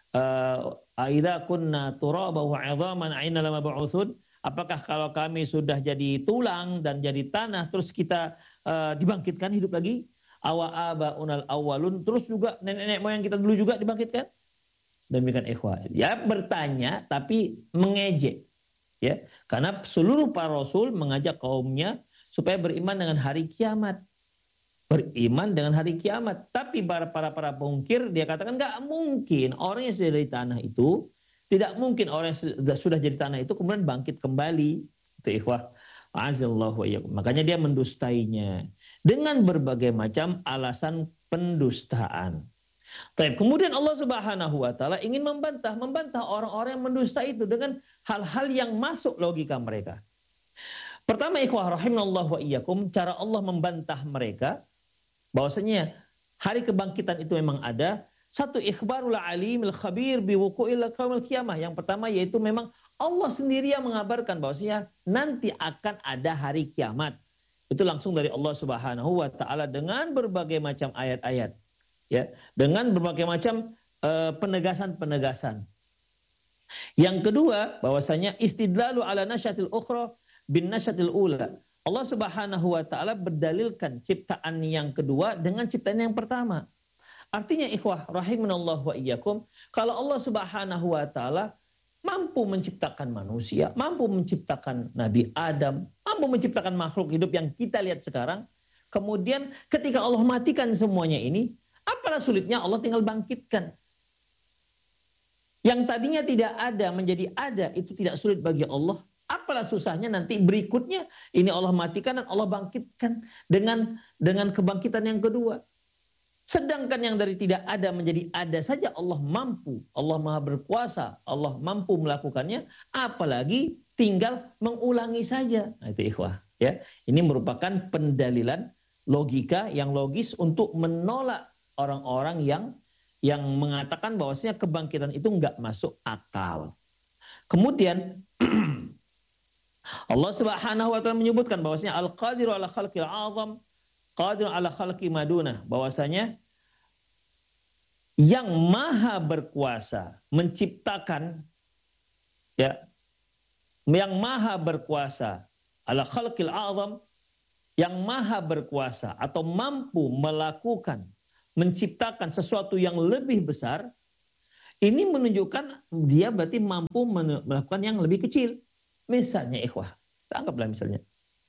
aidza kunna turaba wa idhaman aina lama ba'utsun. Apakah kalau kami sudah jadi tulang dan jadi tanah terus kita dibangkitkan hidup lagi? Awa abaunal awwalun, terus juga nenek-nenek moyang kita dulu juga dibangkitkan? Demikian ikhwah. Ya, bertanya tapi mengejek. Ya, karena seluruh para rasul mengajak kaumnya supaya beriman dengan hari kiamat. Beriman dengan hari kiamat. Tapi para pengukir dia katakan nggak mungkin orang yang sudah dari tanah itu, tidak mungkin orang yang sudah jadi tanah itu kemudian bangkit kembali. Itu ikhwah. Azallahu wa iyyakum. Makanya dia mendustainya dengan berbagai macam alasan pendustaan. Kemudian Allah Subhanahu wa taala ingin membantah orang-orang yang mendusta itu dengan hal-hal yang masuk logika mereka. Pertama ikhwah rahimallahu wa iyyakum, cara Allah membantah mereka bahwasanya hari kebangkitan itu memang ada. Satu, ikhbarul alimil khabir biwuqu'il qaumil qiyamah. Yang pertama yaitu memang Allah sendiri yang mengabarkan bahwasanya nanti akan ada hari kiamat. Itu langsung dari Allah Subhanahu wa taala dengan berbagai macam ayat-ayat. Ya, dengan berbagai macam penegasan-penegasan. Yang kedua, bahwasanya istidlalu ala nasyatil ukhra bin nasyatil ula. Allah Subhanahu wa taala berdalilkan ciptaan yang kedua dengan ciptaan yang pertama. Artinya ikhwah rahimanallahu wa iyyakum, kalau Allah Subhanahu wa taala mampu menciptakan manusia, mampu menciptakan Nabi Adam, mampu menciptakan makhluk hidup yang kita lihat sekarang, kemudian ketika Allah matikan semuanya ini, apalah sulitnya Allah tinggal bangkitkan. Yang tadinya tidak ada menjadi ada, itu tidak sulit bagi Allah. Apalah susahnya nanti berikutnya ini Allah matikan dan Allah bangkitkan dengan kebangkitan yang kedua. Sedangkan yang dari tidak ada menjadi ada saja Allah mampu, Allah maha berkuasa, Allah mampu melakukannya, apalagi tinggal mengulangi saja. Nah, itu ikhwah. Ya, ini merupakan pendalilan logika yang logis untuk menolak orang-orang yang mengatakan bahwasanya kebangkitan itu enggak masuk akal. Kemudian Allah Subhanahu wa taala menyebutkan bahwasanya al-qadiru ala khalqil azam qadirun ala khalqi maduna, bahwasanya yang maha berkuasa menciptakan, ya, yang maha berkuasa ala khalqil azam, yang maha berkuasa atau mampu melakukan menciptakan sesuatu yang lebih besar, Ini menunjukkan dia berarti mampu melakukan yang lebih kecil. Misalnya ikhwah, anggaplah misalnya.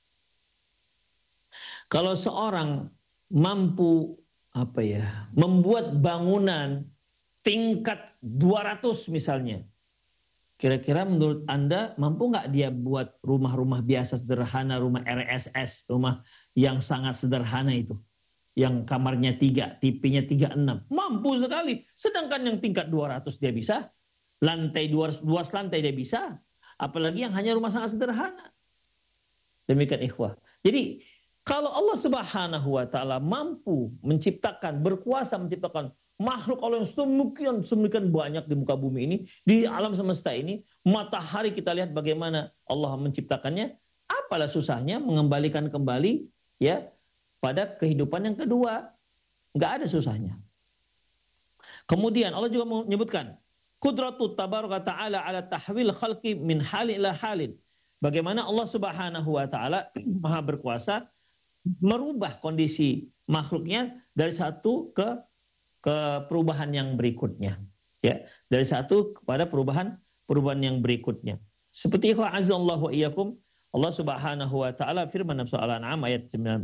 Kalau seorang mampu membuat bangunan tingkat 200 misalnya. Kira-kira menurut Anda mampu nggak dia buat rumah-rumah biasa sederhana, rumah RSS, rumah yang sangat sederhana itu? Yang kamarnya 3, tipenya 36. Mampu sekali. Sedangkan yang tingkat 200 dia bisa. Lantai 200 lantai dia bisa. Apalagi yang hanya rumah sangat sederhana. Demikian ikhwah. Jadi kalau Allah Subhanahu wa taala mampu menciptakan, berkuasa menciptakan makhluk Allah yang sedemikian banyak di muka bumi ini, di alam semesta ini, matahari kita lihat bagaimana Allah menciptakannya, apalah susahnya mengembalikan kembali ya pada kehidupan yang kedua. Enggak ada susahnya. Kemudian Allah juga menyebutkan qudratu tabaraka ta'ala ala tahwil khalqi min halin ila halin. Bagaimana Allah Subhanahu wa taala Maha berkuasa merubah kondisi makhluknya dari satu ke perubahan yang berikutnya, ya, dari satu kepada perubahan yang berikutnya. Seperti ikhwan azallahu wa iyyakum, Allah Subhanahu wa taala firman dalam surah Al-An'am ayat 95,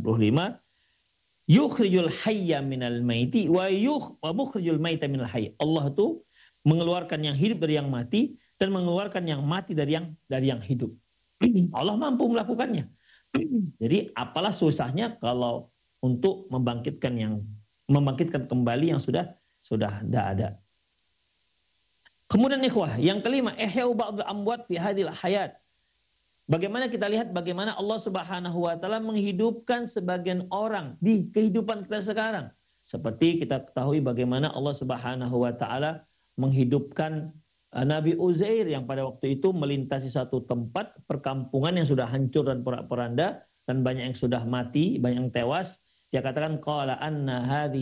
yukhrijul hayya minal maiti wa mukhrijul maita minal hayy. Allah itu mengeluarkan yang hidup dari yang mati dan mengeluarkan yang mati dari yang hidup. Allah mampu melakukannya. Jadi apalah susahnya kalau untuk membangkitkan kembali yang sudah tidak ada. Kemudian ikhwah, yang kelima, ihya'u ba'dul amwat fi hadhil hayat. Bagaimana kita lihat bagaimana Allah Subhanahu wa taala menghidupkan sebagian orang di kehidupan kita sekarang. Seperti kita ketahui bagaimana Allah Subhanahu wa taala menghidupkan Nabi Uzair yang pada waktu itu melintasi satu tempat perkampungan yang sudah hancur dan porak-poranda dan banyak yang sudah mati, banyak yang tewas. Dia katakan qala anna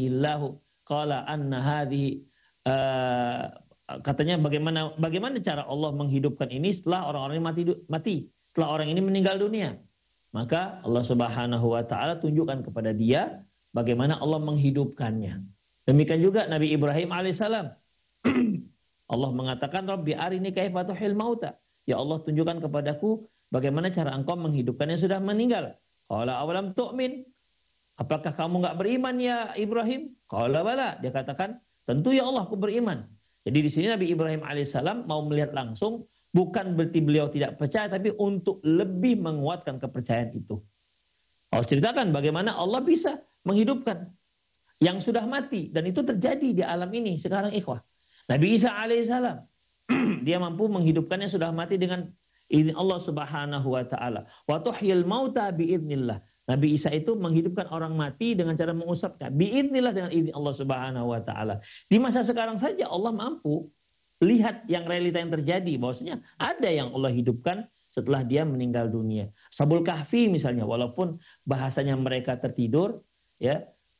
hadhihi katanya bagaimana cara Allah menghidupkan ini setelah orang-orang ini mati, setelah orang ini meninggal dunia. Maka Allah Subhanahu wa taala tunjukkan kepada dia bagaimana Allah menghidupkannya. Demikian juga Nabi Ibrahim alaihissalam. Allah mengatakan Rabbi arini kaifa tuhil mauta. Ya Allah, tunjukkan kepadaku bagaimana cara engkau menghidupkan yang sudah meninggal. Qala awalam tu'min? Apakah kamu enggak beriman ya Ibrahim? Qala bala. Dia katakan, tentu ya Allah aku beriman. Jadi di sini Nabi Ibrahim alaihissalam mau melihat langsung, bukan berarti beliau tidak percaya, tapi untuk lebih menguatkan kepercayaan itu. Allah ceritakan bagaimana Allah bisa menghidupkan yang sudah mati, dan itu terjadi di alam ini sekarang ikhwah. Nabi Isa alaihissalam dia mampu menghidupkan yang sudah mati dengan izin Allah Subhanahu wa taala. Wa tuhyil mauta biidznillah. Nabi Isa itu menghidupkan orang mati dengan cara mengusapnya biidznillah, dengan izin Allah Subhanahu wa taala. Di masa sekarang saja Allah mampu lihat yang realita yang terjadi, bahwasanya ada yang Allah hidupkan setelah dia meninggal dunia. Ashabul Kahfi misalnya, walaupun bahasanya mereka tertidur, ya,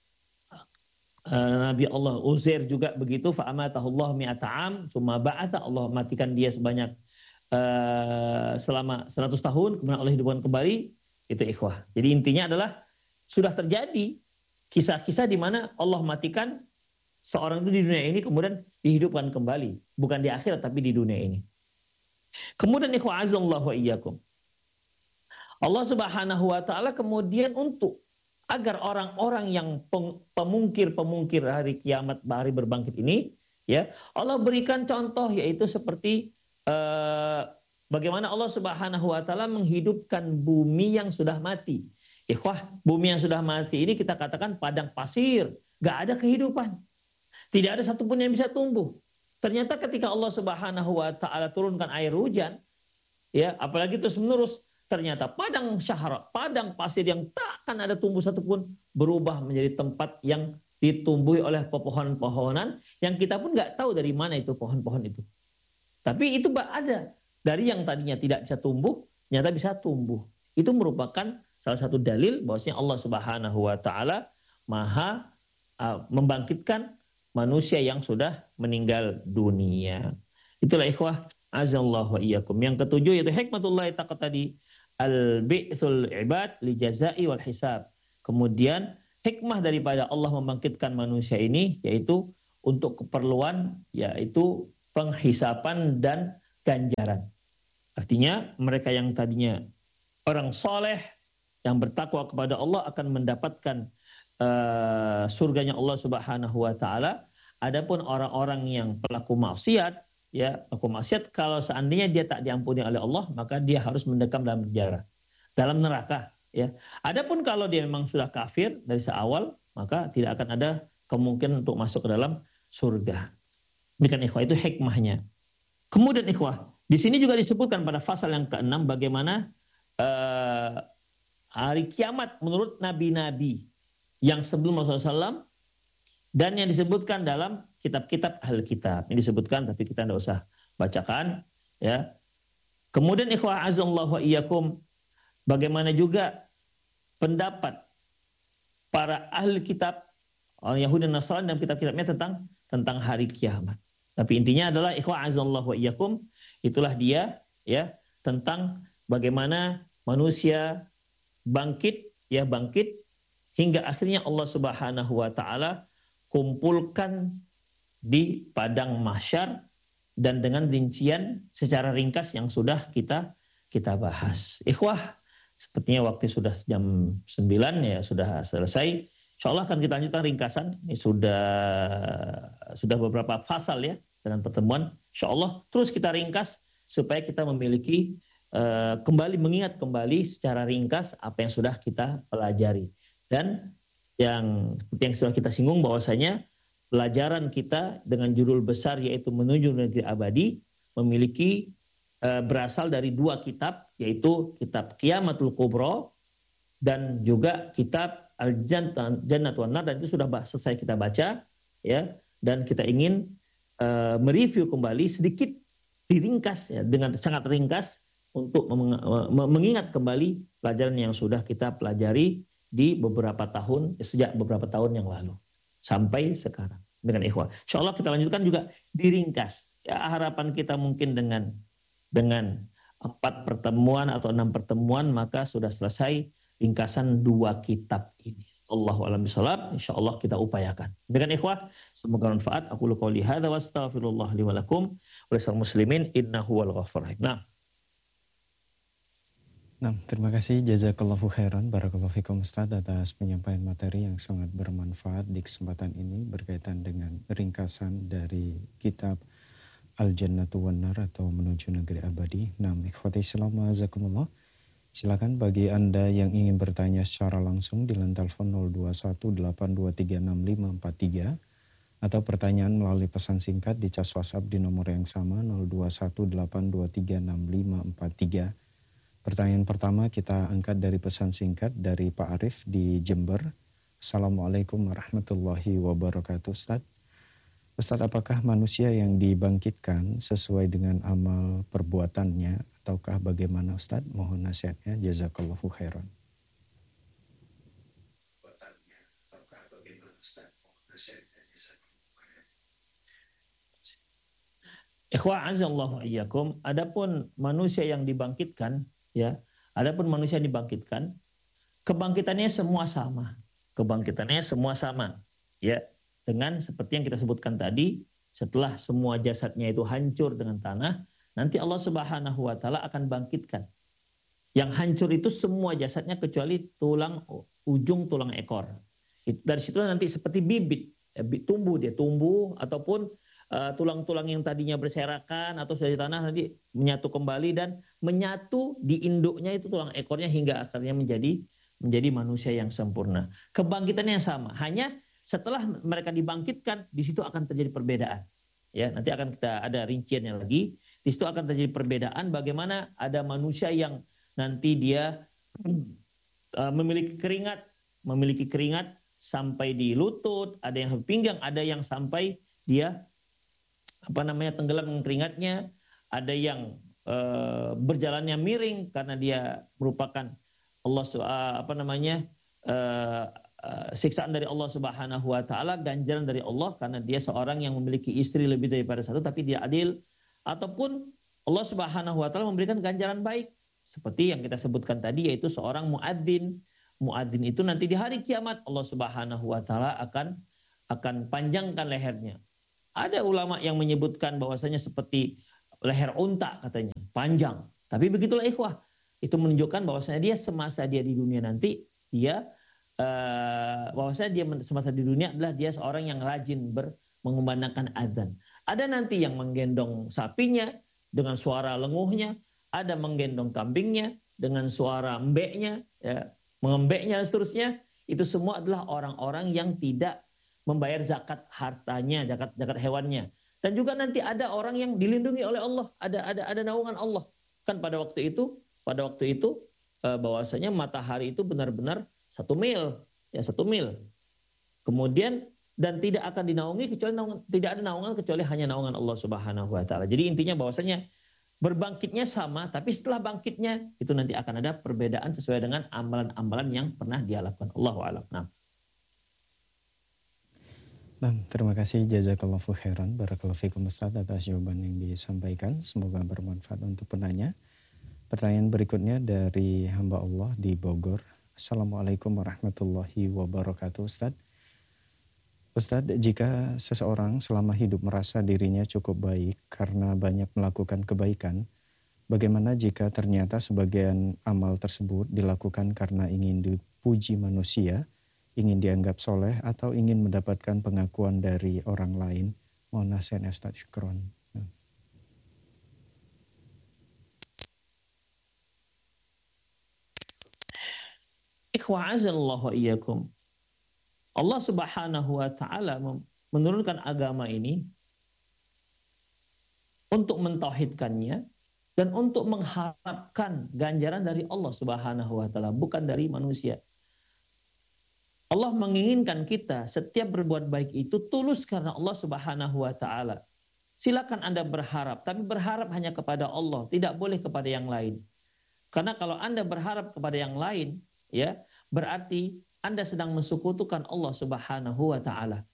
Nabi Allah Uzair juga begitu, fa'amatahullah mi'ata am, summa ba'atha, Allah matikan dia sebanyak selama 100 tahun, kemudian Allah hidupkan kembali. Itu ikhwah. Jadi intinya adalah sudah terjadi kisah-kisah di mana Allah matikan seorang itu di dunia ini kemudian dihidupkan kembali, bukan di akhirat tapi di dunia ini. Kemudian ikhwah azallahu wa iyyakum, Allah Subhanahu wa taala kemudian untuk agar orang-orang yang pemungkir hari kiamat, hari berbangkit ini, ya, Allah berikan contoh, yaitu seperti bagaimana Allah Subhanahu wa taala menghidupkan bumi yang sudah mati. Ikhwah, bumi yang sudah mati ini kita katakan padang pasir, gak ada kehidupan. Tidak ada satupun yang bisa tumbuh. Ternyata ketika Allah Subhanahu wa taala turunkan air hujan, ya, apalagi terus menerus, ternyata padang syahra, padang pasir yang takkan ada tumbuh satupun, berubah menjadi tempat yang ditumbuhi oleh pepohonan-pepohonan yang kita pun nggak tahu dari mana itu pohon-pohon itu. Tapi itu ada, dari yang tadinya tidak bisa tumbuh, ternyata bisa tumbuh. Itu merupakan salah satu dalil bahwasanya Allah Subhanahu wa taala maha membangkitkan manusia yang sudah meninggal dunia. Itulah ikhwah azallahu wa iyyakum. Yang ketujuh yaitu hikmatullah tadi, al-bi'tsul ibad li jazai wal hisab. Kemudian hikmah daripada Allah membangkitkan manusia ini yaitu untuk keperluan, yaitu penghisapan dan ganjaran. Artinya mereka yang tadinya orang soleh yang bertakwa kepada Allah akan mendapatkan surganya Allah Subhanahu wa taala. Adapun orang-orang yang pelaku maksiat, ya, pelaku maksiat kalau seandainya dia tak diampuni oleh Allah, maka dia harus mendekam dalam penjara, dalam neraka, ya. Adapun kalau dia memang sudah kafir dari seawal, maka tidak akan ada kemungkinan untuk masuk ke dalam surga. Demikian ikhwah, itu hikmahnya. Kemudian ikhwah, di sini juga disebutkan pada pasal yang ke-6 bagaimana hari kiamat menurut nabi-nabi yang sebelum Rasulullah SAW dan yang disebutkan dalam kitab-kitab ahli kitab. Ini disebutkan tapi kita tidak usah bacakan, ya. Kemudian ikhwah azallahu wa iyyakum, bagaimana juga pendapat para ahli kitab orang Yahudi dan Nasrani dan kitab-kitabnya tentang hari kiamat. Tapi intinya adalah ikhwah azallahu wa iyyakum, itulah dia, ya, tentang bagaimana manusia bangkit hingga akhirnya Allah Subhanahu wa taala kumpulkan di padang mahsyar dan dengan rincian secara ringkas yang sudah kita bahas. Ikhwah, sepertinya waktu sudah jam 9, ya, sudah selesai. Insyaallah akan kita lanjutkan ringkasan. Ini sudah beberapa pasal, ya, dengan pertemuan. Insyaallah terus kita ringkas supaya kita memiliki mengingat kembali secara ringkas apa yang sudah kita pelajari. Dan yang seperti yang sudah kita singgung bahwasanya pelajaran kita dengan judul besar yaitu Menuju Negeri Abadi memiliki berasal dari dua kitab, yaitu kitab Qiyamatul Kubra dan juga kitab Al-Jannat wan Nar, dan itu sudah selesai kita baca, ya, dan kita ingin mereview kembali sedikit diringkas, ya, dengan sangat ringkas untuk mengingat kembali pelajaran yang sudah kita pelajari di sejak beberapa tahun yang lalu sampai sekarang dengan ikhwah. Insyaallah kita lanjutkan juga diringkas. Ya, harapan kita mungkin dengan 4 pertemuan atau 6 pertemuan maka sudah selesai ringkasan 2 kitab ini. Allahu a'lam bishawab. Insyaallah kita upayakan. Demikian ikhwah, semoga manfaat. Aku qouli hadza wa astaghfirullah li wa lakum wa lisal muslimin innahu wal ghafurur rahim. Nah, terima kasih jazakallahu khairan barakallahu fikum Ustaz atas penyampaian materi yang sangat bermanfaat di kesempatan ini berkaitan dengan ringkasan dari kitab Al-Jannatu wan Nar atau Menuju Negeri Abadi. Nah, ikhwati Islam azakumullah. Silakan bagi Anda yang ingin bertanya secara langsung di line telepon 0218236543 atau pertanyaan melalui pesan singkat di cas WhatsApp di nomor yang sama 0218236543. Pertanyaan pertama kita angkat dari pesan singkat dari Pak Arif di Jember. Assalamualaikum warahmatullahi wabarakatuh Ustaz. Ustaz, apakah manusia yang dibangkitkan sesuai dengan amal perbuatannya ataukah bagaimana Ustaz? Mohon nasihatnya, jazakallahu khairan. Ikhwah azallahu iyyakum, adapun manusia yang dibangkitkan, ya, adapun manusia yang dibangkitkan, kebangkitannya semua sama. Kebangkitannya semua sama, ya. Dengan seperti yang kita sebutkan tadi, setelah semua jasadnya itu hancur dengan tanah, nanti Allah Subhanahu wa taala akan bangkitkan. Yang hancur itu semua jasadnya kecuali ujung tulang ekor. Dari situ nanti seperti bibit, tumbuh ataupun tulang-tulang yang tadinya berserakan atau sudah di tanah nanti menyatu kembali dan menyatu di induknya itu tulang ekornya hingga akhirnya menjadi manusia yang sempurna. Kebangkitannya sama, hanya setelah mereka dibangkitkan di situ akan terjadi perbedaan. Ya, nanti akan kita ada rinciannya lagi. Di situ akan terjadi perbedaan bagaimana ada manusia yang nanti dia memiliki keringat sampai di lutut, ada yang pinggang, ada yang sampai dia tenggelam dengan keringatnya, ada yang berjalannya miring karena dia merupakan siksaan dari Allah Subhanahu wa taala, ganjaran dari Allah karena dia seorang yang memiliki istri lebih daripada satu tapi dia adil, ataupun Allah Subhanahu wa taala memberikan ganjaran baik seperti yang kita sebutkan tadi yaitu seorang muadzin. Muadzin itu nanti di hari kiamat Allah Subhanahu wa taala akan panjangkan lehernya. Ada ulama yang menyebutkan bahwasanya seperti leher unta katanya, panjang. Tapi begitulah ikhwah, itu menunjukkan bahwasanya dia semasa dia di dunia nanti, dia bahwasanya dia semasa di dunia adalah dia seorang yang rajin mengumandangkan adzan. Ada nanti yang menggendong sapinya dengan suara lenguhnya, ada menggendong kambingnya dengan suara embeknya, ya, mengembeknya dan seterusnya. Itu semua adalah orang-orang yang tidak membayar zakat hartanya, zakat hewannya. Dan juga nanti ada orang yang dilindungi oleh Allah, ada naungan Allah. Kan pada waktu itu bahwasanya matahari itu benar-benar 1 mil, ya 1 mil. Kemudian dan tidak akan dinaungi kecuali tidak ada naungan kecuali hanya naungan Allah Subhanahu wa taala. Jadi intinya bahwasanya berbangkitnya sama, tapi setelah bangkitnya itu nanti akan ada perbedaan sesuai dengan amalan-amalan yang pernah dia lakukan. Allahu a'lam. Nah, terima kasih jazakallahu khairan barakallahu fikum Ustaz atas jawaban yang disampaikan. Semoga bermanfaat untuk penanya. Pertanyaan berikutnya dari hamba Allah di Bogor. Assalamualaikum warahmatullahi wabarakatuh Ustaz. Ustaz, jika seseorang selama hidup merasa dirinya cukup baik karena banyak melakukan kebaikan, bagaimana jika ternyata sebagian amal tersebut dilakukan karena ingin dipuji manusia, ingin dianggap soleh, atau ingin mendapatkan pengakuan dari orang lain? Mohon nasihatnya Ustaz, syukron. Ikhwa'azallahu iyyakum. Allah Subhanahu wa taala menurunkan agama ini untuk mentauhidkannya dan untuk mengharapkan ganjaran dari Allah Subhanahu wa taala, bukan dari manusia. Allah menginginkan kita setiap berbuat baik itu tulus karena Allah Subhanahu wa taala. Silakan Anda berharap, tapi berharap hanya kepada Allah, tidak boleh kepada yang lain. Karena kalau Anda berharap kepada yang lain, ya, berarti Anda sedang mensekutukan Allah Subhanahu wa taala.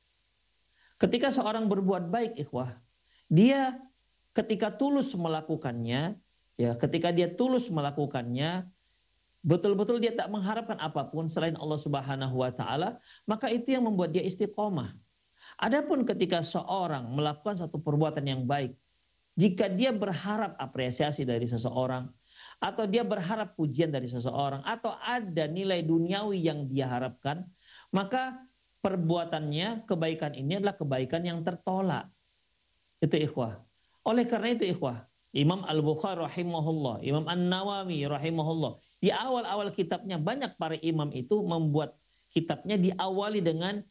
Ketika seorang berbuat baik, ikhwah, dia ketika tulus melakukannya, ya, ketika dia tulus melakukannya, betul-betul dia tak mengharapkan apapun selain Allah Subhanahu wa taala, maka itu yang membuat dia istiqomah. Adapun ketika seorang melakukan satu perbuatan yang baik, jika dia berharap apresiasi dari seseorang, atau dia berharap pujian dari seseorang, atau ada nilai duniawi yang dia harapkan, maka perbuatannya, kebaikan ini adalah kebaikan yang tertolak. Itu ikhwah. Oleh karena itu ikhwah, Imam Al-Bukhari rahimahullah, Imam An-Nawawi rahimahullah, di awal-awal kitabnya banyak para imam itu membuat kitabnya diawali dengan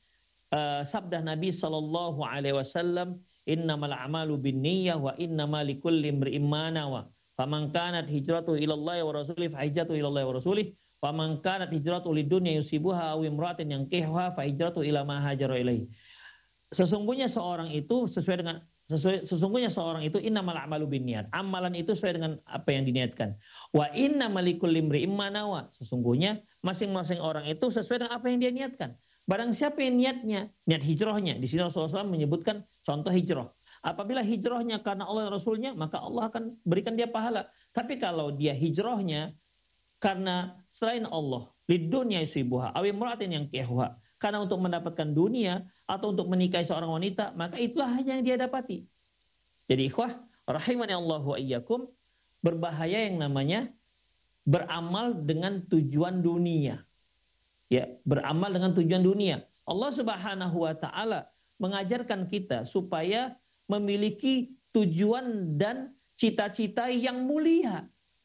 sabda Nabi sallallahu alaihi wasallam, innamal a'malu binniyah wa innamal likulli imri'in ma nawa. Faman kanat hijratu ilallahi wa rasulih fa hijratu ilallahi wa rasulih. Faman kanat hijratu lidunya yusibuha aw imra'atin yankihuha fa hijratu ila ma hajara ilaihi. Sesungguhnya seorang itu sesungguhnya seorang itu innamal a'malu binniyat. Amalan itu sesuai dengan apa yang diniatkan. Wa innamal likulli imri'in ma nawa. Sesungguhnya masing-masing orang itu sesuai dengan apa yang dia niatkan. Barang siapa yang niat hijrahnya. Di sini Rasulullah SAW menyebutkan contoh hijrah. Apabila hijrahnya karena Allah dan Rasulnya, maka Allah akan berikan dia pahala. Tapi kalau dia hijrahnya karena selain Allah, lidunya yusibuha aw imra'atin yankihuha, karena untuk mendapatkan dunia atau untuk menikahi seorang wanita, maka itulah hanya yang dia dapati. Jadi ikhwah, rahimani Allah wa iyyakum, berbahaya yang namanya beramal dengan tujuan dunia. Ya, beramal dengan tujuan dunia. Allah Subhanahu wa taala mengajarkan kita supaya memiliki tujuan dan cita-cita yang mulia,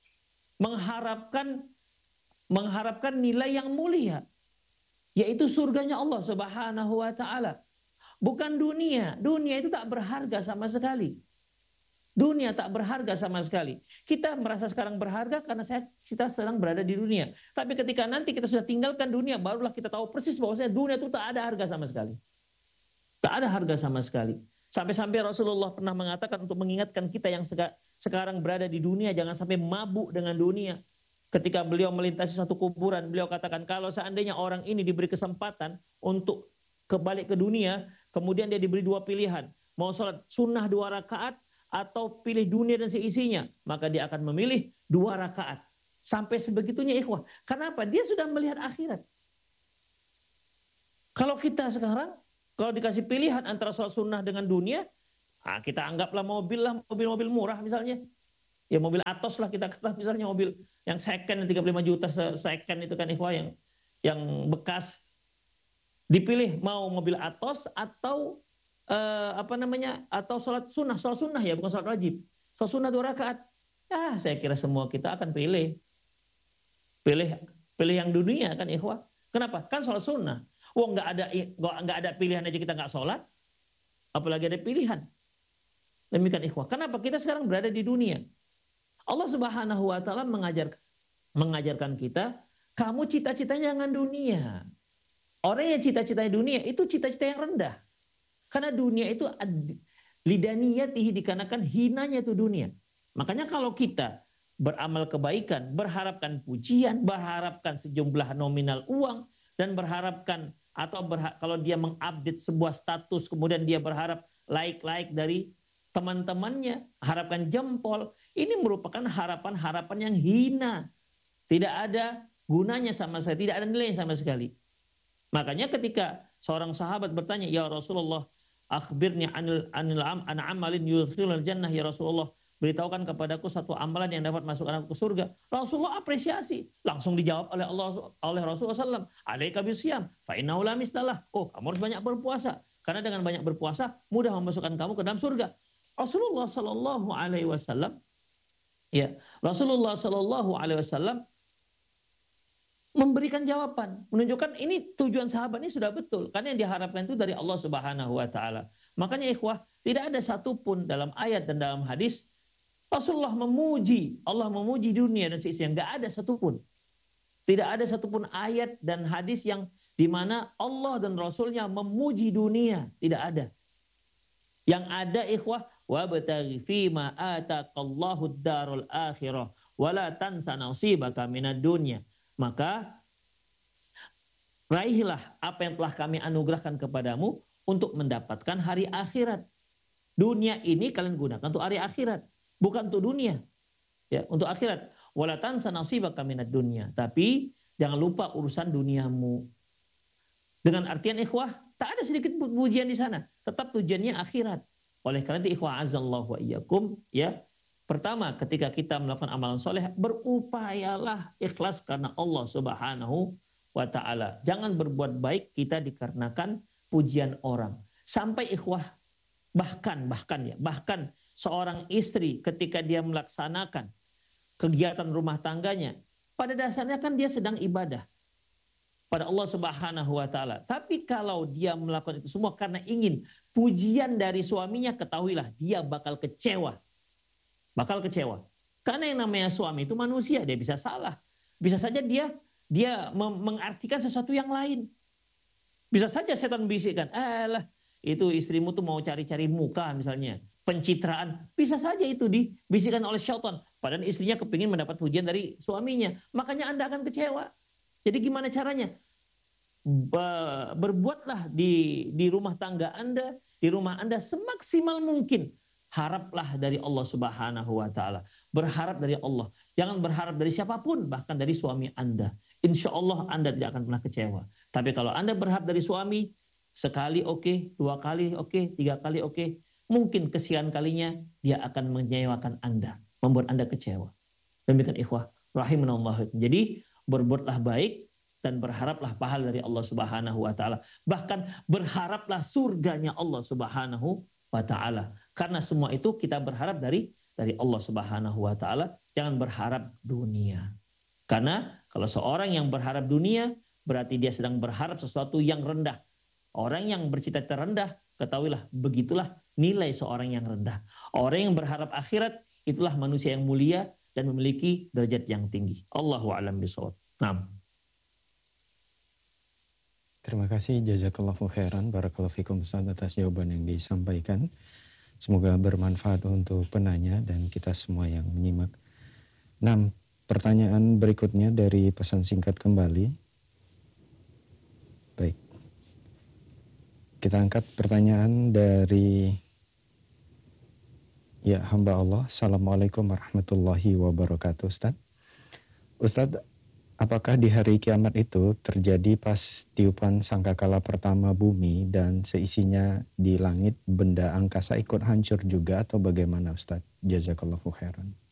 mengharapkan nilai yang mulia, yaitu surganya Allah Subhanahu wa taala, bukan dunia. Dunia itu tak berharga sama sekali. Dunia tak berharga sama sekali. Kita merasa sekarang berharga karena kita sedang berada di dunia. Tapi ketika nanti kita sudah tinggalkan dunia, barulah kita tahu persis bahwasanya dunia itu tak ada harga sama sekali. Tak ada harga sama sekali. Sampai-sampai Rasulullah pernah mengatakan untuk mengingatkan kita yang sekarang berada di dunia, jangan sampai mabuk dengan dunia. Ketika beliau melintasi satu kuburan, beliau katakan kalau seandainya orang ini diberi kesempatan untuk kembali ke dunia, kemudian dia diberi 2 pilihan, mau sholat sunnah 2 rakaat atau pilih dunia dan seisinya, maka dia akan memilih 2 rakaat. Sampai sebegitunya ikhwah. Kenapa? Dia sudah melihat akhirat. Kalau kita sekarang, kalau dikasih pilihan antara sholat sunnah dengan dunia, Nah, kita anggaplah mobil lah, mobil-mobil murah misalnya. Ya mobil Atos lah kita kata misalnya, mobil yang second 35 juta second itu kan ikhwah, yang bekas. Dipilih mau mobil Atos atau atau sholat sunnah ya, bukan sholat wajib. Sholat sunnah 2 rakaat. Saya kira semua kita akan pilih yang dunia kan ikhwah. Kenapa? Kan sholat sunnah. Nggak ada pilihan aja kita nggak sholat, apalagi ada pilihan. Demikian ikhwah. Kenapa? Kita sekarang berada di dunia. Allah Subhanahu wa taala mengajarkan kita, kamu cita-citanya jangan dunia. Orang yang cita-citanya dunia itu cita-cita yang rendah. Karena dunia itu lidaniyatihi, dikarenakan hinanya itu dunia. Makanya kalau kita beramal kebaikan, berharapkan pujian, berharapkan sejumlah nominal uang, dan berharapkan kalau dia mengupdate sebuah status, kemudian dia berharap like dari teman-temannya, harapkan jempol, ini merupakan harapan-harapan yang hina. Tidak ada gunanya sama sekali, tidak ada nilainya sama sekali. Makanya ketika seorang sahabat bertanya, ya Rasulullah, akhbirni an amalin yudkhilul jannah, ya Rasulullah, beritahukan kepadaku satu amalan yang dapat masukkan aku ke surga. Rasulullah apresiasi, langsung dijawab oleh Rasulullah SAW, alaika bisyam fa innahu la mislah. Kamu harus banyak berpuasa, karena dengan banyak berpuasa mudah memasukkan kamu ke dalam surga. Rasulullah Sallallahu Alaihi Wasallam, memberikan jawaban, menunjukkan ini tujuan sahabat ini sudah betul, karena yang diharapkan itu dari Allah Subhanahu Wa Taala. Makanya ikhwah, tidak ada satupun dalam ayat dan dalam hadis Allah memuji dunia dan seisinya, nggak ada satupun. Tidak ada satupun ayat dan hadis yang di mana Allah dan Rasulnya memuji dunia, tidak ada. Yang ada ikhwah, wabtaghi fima ataqallahu ad-darul akhirah wala tansa nasibaka minad dunya. Maka raihlah apa yang telah kami anugerahkan kepadamu untuk mendapatkan hari akhirat. Dunia ini kalian gunakan untuk hari akhirat, bukan untuk dunia. Ya, untuk akhirat. Wala tansa nasibaka minad dunya. Tapi jangan lupa urusan duniamu. Dengan artian ikhwah, tak ada sedikit pujian di sana. Tetap tujuannya akhirat. Oleh karena itu ikhwah azallahu wa iyyakum, ya. Pertama, ketika kita melakukan amalan soleh, berupayalah ikhlas karena Allah Subhanahu wa taala. Jangan berbuat baik kita dikarenakan pujian orang. Sampai ikhwah bahkan seorang istri ketika dia melaksanakan kegiatan rumah tangganya, pada dasarnya kan dia sedang ibadah pada Allah Subhanahu wa taala. Tapi kalau dia melakukan itu semua karena ingin pujian dari suaminya, ketahuilah dia bakal kecewa. Karena yang namanya suami itu manusia, dia bisa salah. Bisa saja dia mengartikan sesuatu yang lain. Bisa saja setan bisikkan, itu istrimu tuh mau cari-cari muka misalnya, pencitraan. Bisa saja itu dibisikkan oleh syaitan. Padahal istrinya kepingin mendapat pujian dari suaminya. Makanya Anda akan kecewa. Jadi gimana caranya? Berbuatlah di rumah tangga Anda, di rumah Anda semaksimal mungkin. Haraplah dari Allah Subhanahu wa taala. Berharap dari Allah. Jangan berharap dari siapapun, bahkan dari suami Anda. Insya Allah Anda tidak akan pernah kecewa. Tapi kalau Anda berharap dari suami, sekali oke, 2 kali oke, 3 kali oke, mungkin kesekian kalinya dia akan mengecewakan Anda, membuat Anda kecewa. Demikian ikhwah rahimanallah. Jadi berbuatlah baik dan berharaplah pahala dari Allah Subhanahu wa taala. Bahkan berharaplah surganya Allah Subhanahu wa taala. Karena semua itu kita berharap dari Allah Subhanahu wa taala, jangan berharap dunia. Karena kalau seorang yang berharap dunia, berarti dia sedang berharap sesuatu yang rendah. Orang yang bercita-cita rendah, ketahuilah begitulah nilai seorang yang rendah. Orang yang berharap akhirat, itulah manusia yang mulia dan memiliki derajat yang tinggi. Allahu a'lam bishawab. Naam. Terima kasih jazakallahu khairan, barakallahu fikum Ustaz atas jawaban yang disampaikan. Semoga bermanfaat untuk penanya dan kita semua yang menyimak. Nah, pertanyaan berikutnya dari pesan singkat kembali. Baik. Kita angkat pertanyaan dari hamba Allah. Assalamualaikum warahmatullahi wabarakatuh. Ustaz, Apakah di hari kiamat itu terjadi pas tiupan sangkakala pertama bumi dan seisinya di langit benda angkasa ikut hancur juga atau bagaimana Ustaz? Jazakallahu khairan.